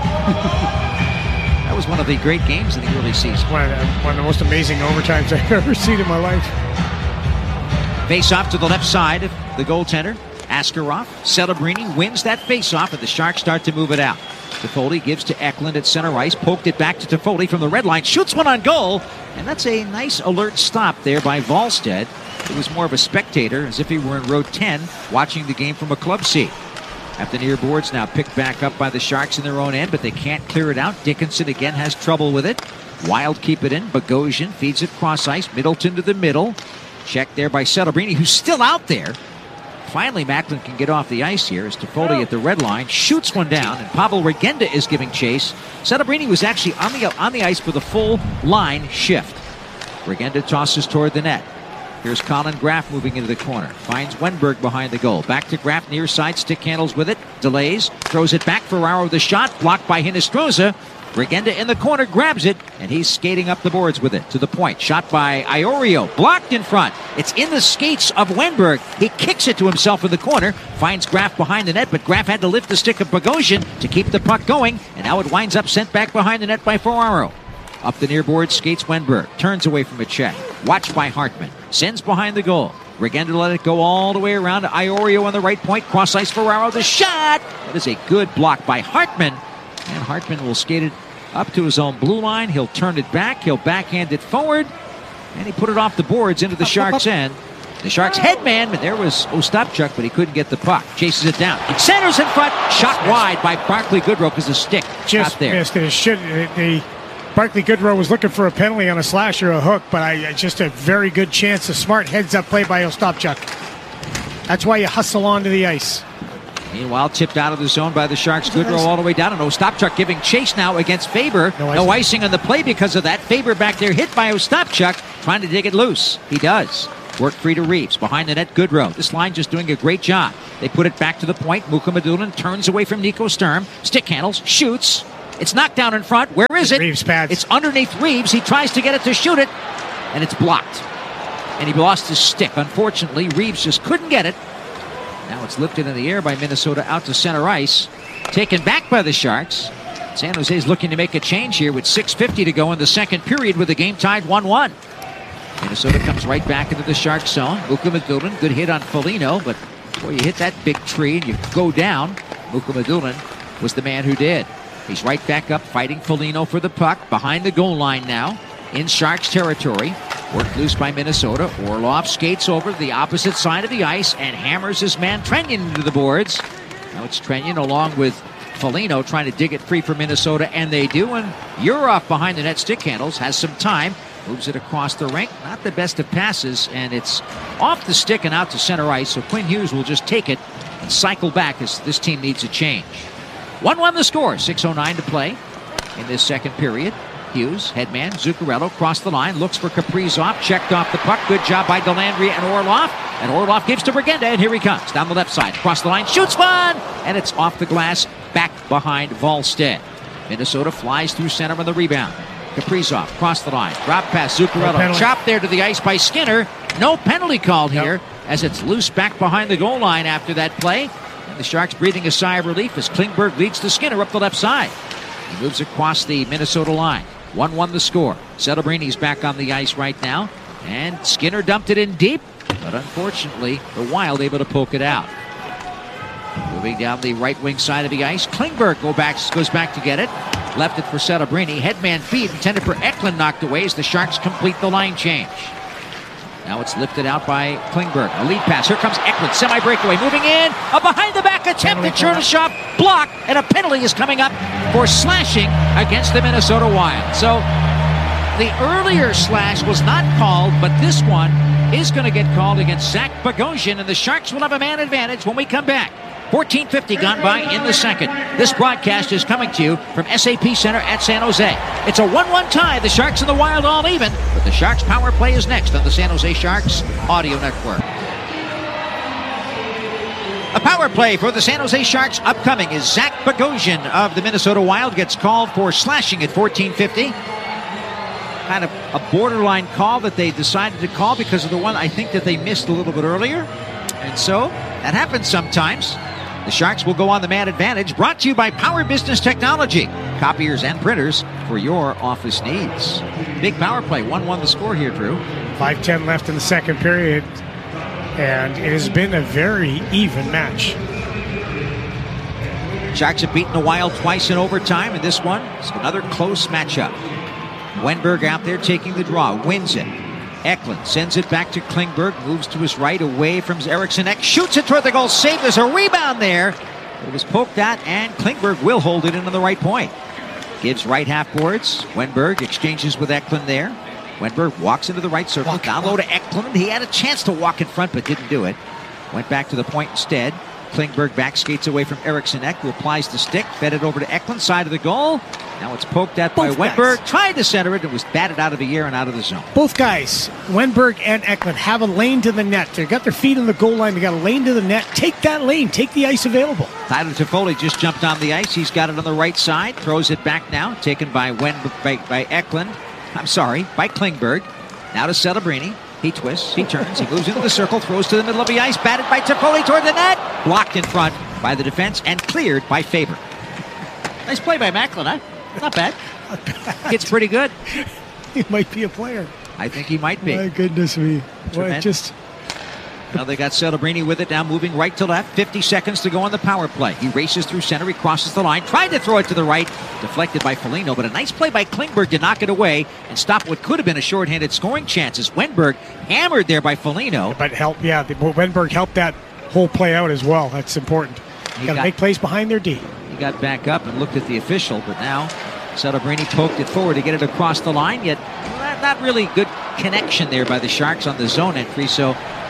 That was one of the great games in the early season. One of the, one of the most amazing overtimes I've ever seen in my life. Face off to the left side of the goaltender, Askarov. Celebrini wins that face off, and the Sharks start to move it out. Toffoli gives to Eklund at center ice, poked it back to Toffoli from the red line, shoots one on goal, and that's a nice alert stop there by Wallstedt. It was more of a spectator, as if he were in row ten, watching the game from a club seat. At the near boards now, picked back up by the Sharks in their own end, but they can't clear it out. Dickinson again has trouble with it. Wild keep it in. Bogosian feeds it cross ice. Middleton to the middle. Checked there by Celebrini, who's still out there. Finally, Macklin can get off the ice here as Toffoli at the red line shoots one down, and Pavel Regenda is giving chase. Celebrini was actually on the on the ice for the full line shift. Regenda tosses toward the net. Here's Colin Graff moving into the corner. Finds Wenberg behind the goal. Back to Graff, near side, stick handles with it. Delays, throws it back. Ferraro the shot, blocked by Hinostroza. Regenda in the corner, grabs it, and he's skating up the boards with it to the point. Shot by Iorio, blocked in front. It's in the skates of Wenberg. He kicks it to himself in the corner, finds Graff behind the net, but Graff had to lift the stick of Bogosian to keep the puck going, and now it winds up sent back behind the net by Ferraro. Up the near board, skates Wenberg, turns away from a check. Watched by Hartman, sends behind the goal. Regenda let it go all the way around to Iorio on the right point. Cross ice Ferraro, the shot! That is a good block by Hartman. And Hartman will skate it up to his own blue line. He'll turn it back. He'll backhand it forward. And he put it off the boards into the Sharks' end. The Sharks' headman, but there was Ostapchuk, but he couldn't get the puck. Chases it down. Centers in front. Shot wide by Barclay Goodrow because the stick just got there. Missed it. It should, the Barclay Goodrow was looking for a penalty on a slash or a hook, but I just a very good chance. A smart heads-up play by Ostapchuk. That's why you hustle onto the ice. Meanwhile, tipped out of the zone by the Sharks. Goodrow all the way down. And Ostapchuk giving chase now against Faber. No no icing. icing on the play because of that. Faber back there hit by Ostapchuk, trying to dig it loose. He does. Work free to Reeves. Behind the net, Goodrow. This line just doing a great job. They put it back to the point. Mukhamadullin turns away from Nico Sturm. Stick handles, shoots. It's knocked down in front. Where is it? Reeves pads. It's underneath Reeves. He tries to get it to shoot it, and it's blocked. And he lost his stick. Unfortunately, Reeves just couldn't get it. Now it's lifted in the air by Minnesota out to center ice. Taken back by the Sharks. San Jose's looking to make a change here with six fifty to go in the second period with the game tied one one. Minnesota comes right back into the Sharks zone. Mukhamadullin, good hit on Foligno, but boy, you hit that big tree and you go down. Mukhamadullin was the man who did. He's right back up fighting Foligno for the puck. Behind the goal line now in Sharks territory. Worked loose by Minnesota. Orlov skates over to the opposite side of the ice and hammers his man Trenyon into the boards. Now it's Trenyon along with Foligno trying to dig it free for Minnesota, and they do. And Yurov behind the net stick handles, has some time, moves it across the rink. Not the best of passes, and it's off the stick and out to center ice. So Quinn Hughes will just take it and cycle back as this team needs a change. one one the score, six oh nine to play in this second period. Hughes, headman, Zuccarello, crossed the line, looks for Kaprizov, checked off the puck. Good job by Dellandrea and Orlov. And Orlov gives to Brigenda, and here he comes. Down the left side, across the line, shoots one! And it's off the glass, back behind Volstead. Minnesota flies through center on the rebound. Kaprizov, cross the line, drop pass, Zuccarello, No chopped there to the ice by Skinner. No penalty called Yep. here, as it's loose back behind the goal line after that play. And the Sharks breathing a sigh of relief as Klingberg leads to Skinner up the left side. He moves across the Minnesota line. one one the score. Celebrini back on the ice right now. And Skinner dumped it in deep, but unfortunately, the Wild able to poke it out. Moving down the right wing side of the ice, Klingberg go back, goes back to get it. Left it for Celebrini. Headman feed intended for Eklund, knocked away as the Sharks complete the line change. Now it's lifted out by Klingberg. A lead pass. Here comes Eklund. Semi-breakaway. Moving in. A behind-the-back attempt at Chernyshov. Blocked. And a penalty is coming up for slashing against the Minnesota Wild. So the earlier slash was not called, but this one is going to get called against Zach Bogosian, and the Sharks will have a man advantage when we come back. fourteen fifty gone by in the second. This broadcast is coming to you from S A P Center at San Jose. It's a one one tie. The Sharks and the Wild all even, but the Sharks power play is next on the San Jose Sharks Audio Network. A power play for the San Jose Sharks upcoming is Zach Bogosian of the Minnesota Wild gets called for slashing at fourteen fifty. Kind of a borderline call that they decided to call because of the one I think that they missed a little bit earlier. And so that happens sometimes. The Sharks will go on the man advantage, brought to you by Power Business Technology. Copiers and printers for your office needs. Big power play, one one the score here, Drew. five ten left in the second period, and it has been a very even match. Sharks have beaten the Wild twice in overtime, and this one is another close matchup. Wenberg out there taking the draw, wins it. Eklund sends it back to Klingberg, moves to his right away from Eriksson Ek, shoots it toward the goal, save. There's a rebound there. It was poked at, and Klingberg will hold it into the right point. Gives right half boards. Wenberg exchanges with Eklund there. Wenberg walks into the right circle, walk, down low to Eklund. He had a chance to walk in front, but didn't do it. Went back to the point instead. Klingberg back skates away from Eriksson Ek, who applies the stick, fed it over to Eklund, side of the goal. Now it's poked at by Both Wenberg, guys. tried to center it, and was batted out of the air and out of the zone. Both guys, Wenberg and Eklund, have a lane to the net. They've got their feet on the goal line. They got a lane to the net. Take that lane. Take the ice available. Tyler Toffoli just jumped on the ice. He's got it on the right side. Throws it back now. Taken by Wenberg, by, by Eklund. I'm sorry, by Klingberg. Now to Celebrini. He twists. He turns. He moves into the circle. Throws to the middle of the ice. Batted by Toffoli toward the net. Blocked in front by the defense and cleared by Faber. Nice play by Macklin, huh? Not bad. It's pretty good. He might be a player. I think he might be. My goodness me. Well, just Now they got Celebrini with it now, moving right to left. fifty seconds to go on the power play. He races through center. He crosses the line. Tried to throw it to the right. Deflected by Foligno, but a nice play by Klingberg to knock it away and stop what could have been a shorthanded scoring chance as Wenberg hammered there by Foligno. But help, yeah, the, Wenberg helped that whole play out as well. That's important. Got to make plays behind their D. He got back up and looked at the official, but now Celebrini poked it forward to get it across the line, yet not, not really good connection there by the Sharks on the zone entry, so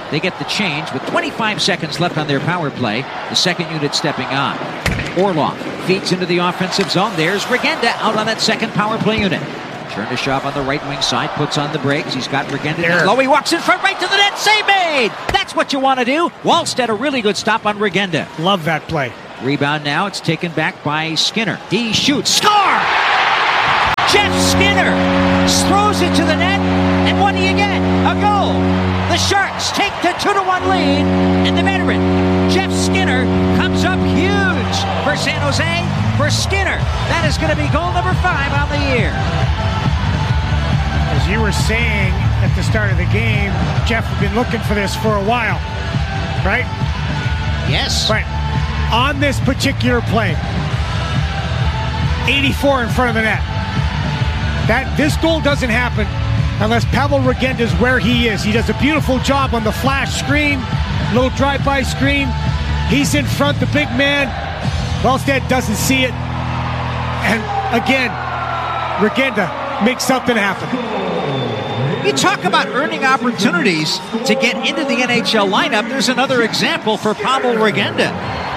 They get the change with twenty-five seconds left on their power play. The second unit stepping on. Orlov feeds into the offensive zone. There's Regenda out on that second power play unit. Chernyshov on the right wing side puts on the brakes. He's got Regenda down low. He walks in front right to the net. Save made! That's what you want to do. Wallstedt, a really good stop on Regenda. Love that play. Rebound now. It's taken back by Skinner. He shoots. Score! Jeff Skinner throws it to the net. And what do you get? A goal. The Sharks take the two to one lead. And the veteran, Jeff Skinner, comes up huge for San Jose. For Skinner, that is going to be goal number five on the year. As you were saying at the start of the game, Jeff had been looking for this for a while, right? Yes. Right. On this particular play, eighty-four in front of the net. That this goal doesn't happen unless Pavel Regenda is where he is. He does a beautiful job on the flash screen, little drive-by screen. He's in front, the big man. Wallstedt doesn't see it. And again, Regenda makes something happen. You talk about earning opportunities to get into the N H L lineup. There's another example for Pavel Regenda.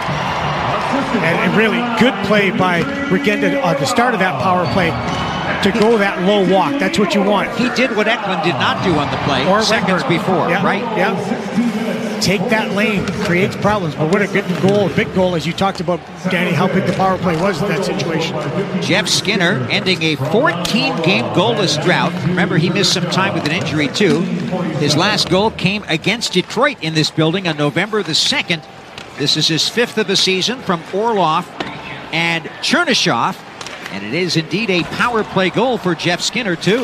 And, and really good play by Regenda at the start of that power play to go that low walk. That's what you want. He did what Eklund did not do on the play or seconds Wenberg. before, yeah, right? Yeah. Take that lane, creates problems. But what a good goal, a big goal, as you talked about, Danny, how big the power play was in that situation. Jeff Skinner ending a fourteen-game goalless drought. Remember, he missed some time with an injury, too. His last goal came against Detroit in this building on November the second. This is his fifth of the season from Orlov and Chernyshov. And it is indeed a power play goal for Jeff Skinner, too.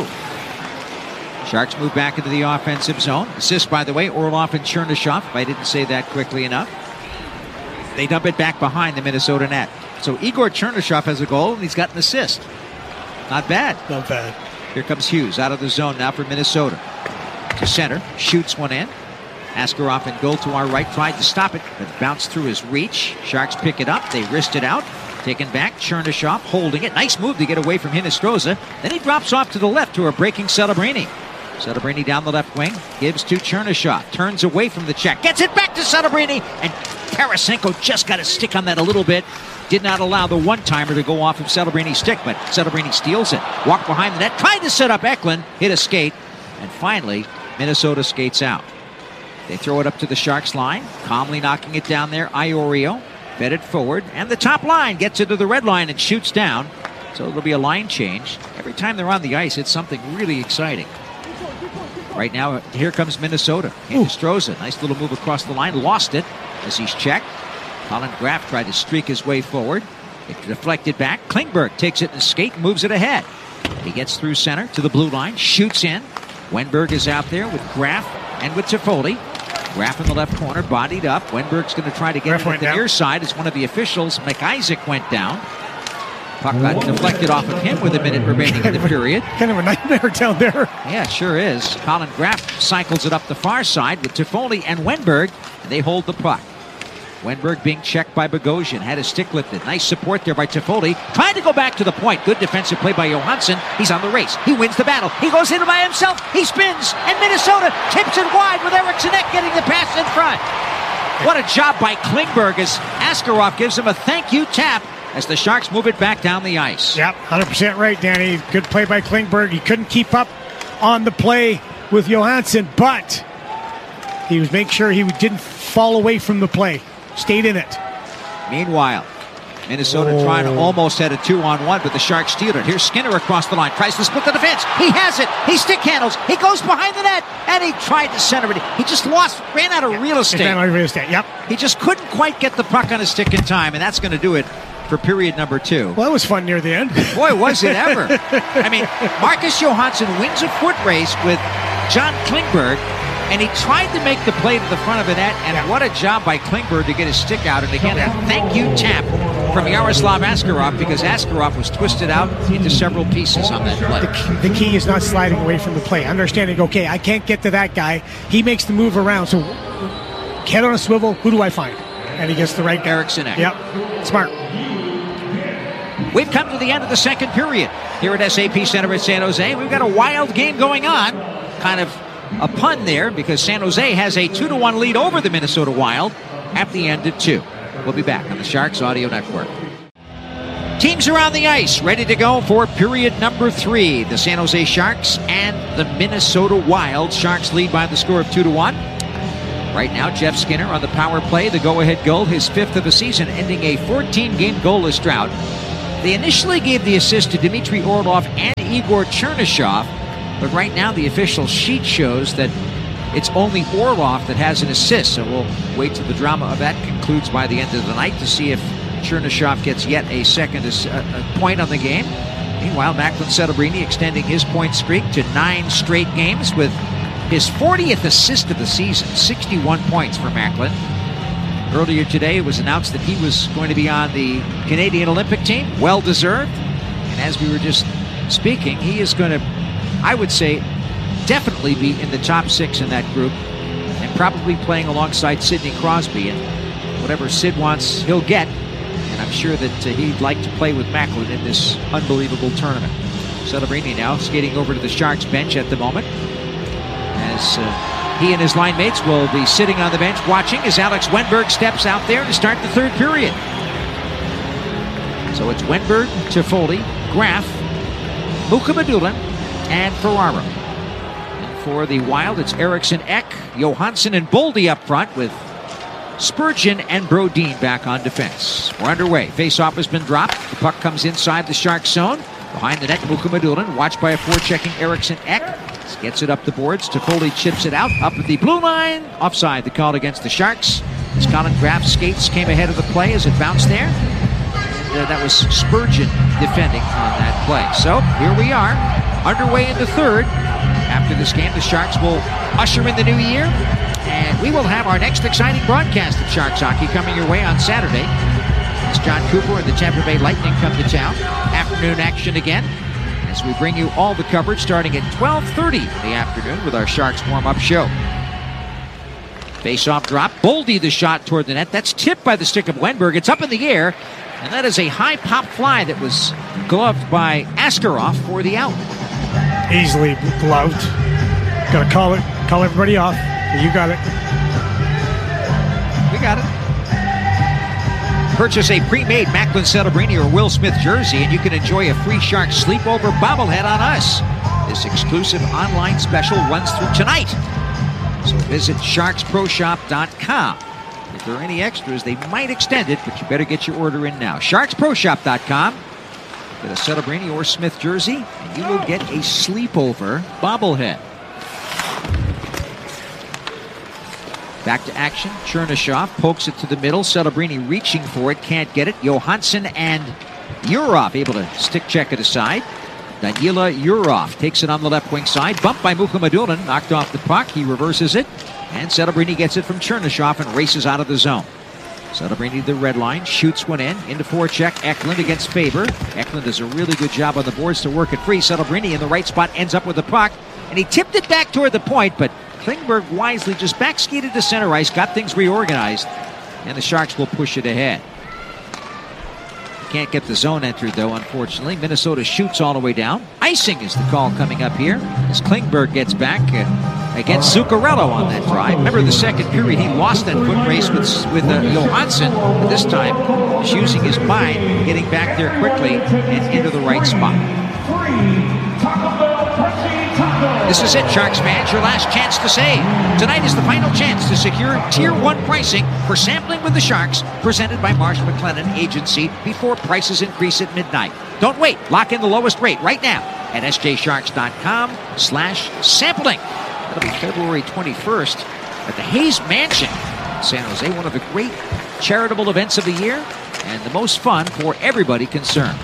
Sharks move back into the offensive zone. Assist, by the way, Orlov and Chernyshov, if I didn't say that quickly enough. They dump it back behind the Minnesota net. So Igor Chernyshov has a goal, and he's got an assist. Not bad. Not bad. Here comes Hughes out of the zone now for Minnesota. To center, shoots one in. Askarov and goal to our right, tried to stop it, but bounced through his reach. Sharks pick it up. They wrist it out. Taken back, Chernyshov holding it. Nice move to get away from Hinostroza. Then he drops off to the left to a breaking Celebrini. Celebrini down the left wing, gives to Chernyshov. Turns away from the check, gets it back to Celebrini, and Tarasenko just got a stick on that a little bit. Did not allow the one-timer to go off of Celebrini's stick, but Celebrini steals it. Walked behind the net, tried to set up Eklund, hit a skate, and finally, Minnesota skates out. They throw it up to the Sharks line, calmly knocking it down there. Iorio fed it forward, and the top line gets into the red line and shoots down. So it'll be a line change. Every time they're on the ice, it's something really exciting. Right now, here comes Minnesota. Hinostroza, nice little move across the line, lost it as he's checked. Colin Graff tried to streak his way forward. It deflected back. Klingberg takes it in skate and moves it ahead. He gets through center to the blue line, shoots in. Wenberg is out there with Graff and with Toffoli. Graff in the left corner, bodied up. Wenberg's going to try to get it at the near side as one of the officials, McIsaac, went down. Puck got deflected off of him with a minute remaining in the period. Kind of a nightmare down there. Yeah, it sure is. Colin Graff cycles it up the far side with Toffoli and Wenberg, and they hold the puck. Wenberg being checked by Bogosian, had his stick lifted. Nice support there by Toffoli. Trying to go back to the point. Good defensive play by Johansson. He's on the race. He wins the battle. He goes in by himself. He spins, and Minnesota tips it wide with Eriksson Ek getting the pass in front. What a job by Klingberg as Askarov gives him a thank you tap as the Sharks move it back down the ice. Yep, one hundred percent right, Danny. Good play by Klingberg. He couldn't keep up on the play with Johansson, but he was making sure he didn't fall away from the play. Stayed in it. Meanwhile, Minnesota oh. trying to almost head a two-on-one, but the Sharks steal it. Here's Skinner across the line. Tries to split the defense. He has it. He stick handles. He goes behind the net, and he tried to center it. He just lost, ran out of yeah, real estate. Ran out of real estate, yep. He just couldn't quite get the puck on his stick in time, and that's going to do it for period number two. Well, it was fun near the end. Boy, was it ever. I mean, Marcus Johansson wins a foot race with John Klingberg, and he tried to make the play to the front of the net, and yeah. what a job by Klingberg to get his stick out. And again, a thank you tap from Yaroslav Askarov, because Askarov was twisted out into several pieces on that play. The key, the key is not sliding away from the play. Understanding, okay, I can't get to that guy. He makes the move around, so head on a swivel, who do I find? And he gets the right guy. Eriksson Ek. Yep, smart. We've come to the end of the second period here at S A P Center at San Jose. We've got a wild game going on. Kind of a pun there because San Jose has a two to one lead over the Minnesota Wild at the end of two. We'll be back on the Sharks Audio Network. Teams are on the ice, ready to go for period number three. The San Jose Sharks and the Minnesota Wild. Sharks lead by the score of two to one. Right now, Jeff Skinner on the power play, the go-ahead goal, his fifth of the season, ending a fourteen-game goalless drought. They initially gave the assist to Dmitry Orlov and Igor Chernyshov, but right now the official sheet shows that it's only Orlov that has an assist, so we'll wait till the drama of that concludes by the end of the night to see if Chernyshov gets yet a second a point on the game. Meanwhile, Macklin Celebrini extending his point streak to nine straight games with his fortieth assist of the season, sixty-one points for Macklin. Earlier today, it was announced that he was going to be on the Canadian Olympic team, well-deserved. And as we were just speaking, he is going to, I would say, definitely be in the top six in that group and probably playing alongside Sidney Crosby. And whatever Sid wants, he'll get. And I'm sure that uh, he'd like to play with Macklin in this unbelievable tournament. Celebrini now skating over to the Sharks bench at the moment, as uh, he and his line mates will be sitting on the bench watching as Alex Wennberg steps out there to start the third period. So it's Wennberg, Toffoli, Graf, Mukhamadullin, and Ferraro. And for the Wild, it's Eriksson Ek, Johansson, and Boldy up front with Spurgeon and Brodin back on defense. We're underway. Face-off has been dropped. The puck comes inside the Sharks zone. Behind the net, Mukhamadullin, watched by a forechecking Eriksson Ek. Gets it up the boards. Toffoli chips it out. Up at the blue line. Offside, the call against the Sharks. As Colin Graf's skates came ahead of the play as it bounced there. And, uh, that was Spurgeon defending on that play. So, here we are. Underway in the third. After this game, the Sharks will usher in the new year. And we will have our next exciting broadcast of Sharks hockey coming your way on Saturday. As John Cooper and the Tampa Bay Lightning come to town. Afternoon action again, as we bring you all the coverage starting at twelve thirty in the afternoon with our Sharks warm-up show. Face-off drop. Boldy the shot toward the net. That's tipped by the stick of Wennberg. It's up in the air, and that is a high pop fly that was gloved by Askarov for the out. Easily gloved. Got to call it. Call everybody off. You got it. We got it. Purchase a pre-made Macklin Celebrini or Will Smith jersey, and you can enjoy a free Sharks sleepover bobblehead on us. This exclusive online special runs through tonight. So visit sharks pro shop dot com. If there are any extras, they might extend it, but you better get your order in now. sharks pro shop dot com. Get a Celebrini or Smith jersey, and you will get a sleepover bobblehead. Back to action. Chernyshov pokes it to the middle. Celebrini reaching for it. Can't get it. Johansson and Yurov able to stick check it aside. Danila Yurov takes it on the left wing side. Bumped by Mukhamadullin. Knocked off the puck. He reverses it. And Celebrini gets it from Chernyshov and races out of the zone. Celebrini the red line. Shoots one in. Into forecheck. Eklund against Faber. Eklund does a really good job on the boards to work it free. Celebrini in the right spot ends up with the puck. And he tipped it back toward the point, but Klingberg wisely just back skated to center ice, got things reorganized, and the Sharks will push it ahead. Can't get the zone entered, though, unfortunately. Minnesota shoots all the way down. Icing is the call coming up here as Klingberg gets back uh, against Zuccarello on that drive. Remember the second period, he lost that foot race with, with uh, Johansson, but this time he's using his mind, getting back there quickly and into the right spot. This is it, Sharks fans, your last chance to save. Tonight is the final chance to secure Tier one pricing for sampling with the Sharks, presented by Marsh McLennan Agency before prices increase at midnight. Don't wait. Lock in the lowest rate right now at s j sharks dot com slash sampling. That'll be February twenty-first at the Hayes Mansion in San Jose, one of the great charitable events of the year and the most fun for everybody concerned.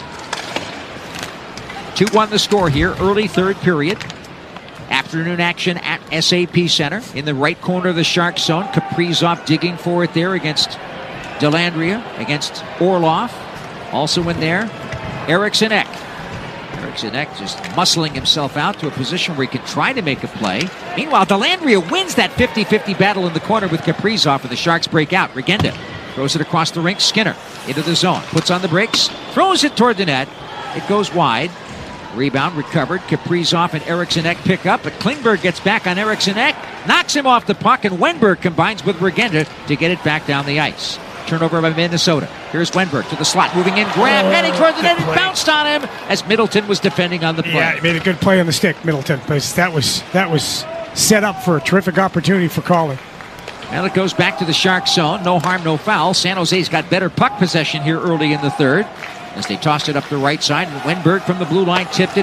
two one the score here, early third period. Afternoon action at S A P Center. In the right corner of the Sharks zone, Kaprizov digging for it there against Dellandrea, against Orlov. Also in there, Eriksson Ek. Eriksson Ek just muscling himself out to a position where he can try to make a play. Meanwhile, Dellandrea wins that fifty fifty battle in the corner with Kaprizov, and the Sharks break out. Regenda throws it across the rink. Skinner into the zone, puts on the brakes, throws it toward the net. It goes wide. Rebound recovered. Kaprizov and Eriksson Ek pick up, but Klingberg gets back on Eriksson Ek, knocks him off the puck, and Wenberg combines with Regenda to get it back down the ice. Turnover by Minnesota. Here's Wenberg to the slot, moving in, grab, Oh, heading toward the net, good and play. bounced on him as Middleton was defending on the play. Yeah, he made a good play on the stick, Middleton, because that was that was set up for a terrific opportunity for Colin. And it goes back to the Sharks zone. No harm, no foul. San Jose's got better puck possession here early in the third as they tossed it up the right side. And Wenberg from the blue line tipped it.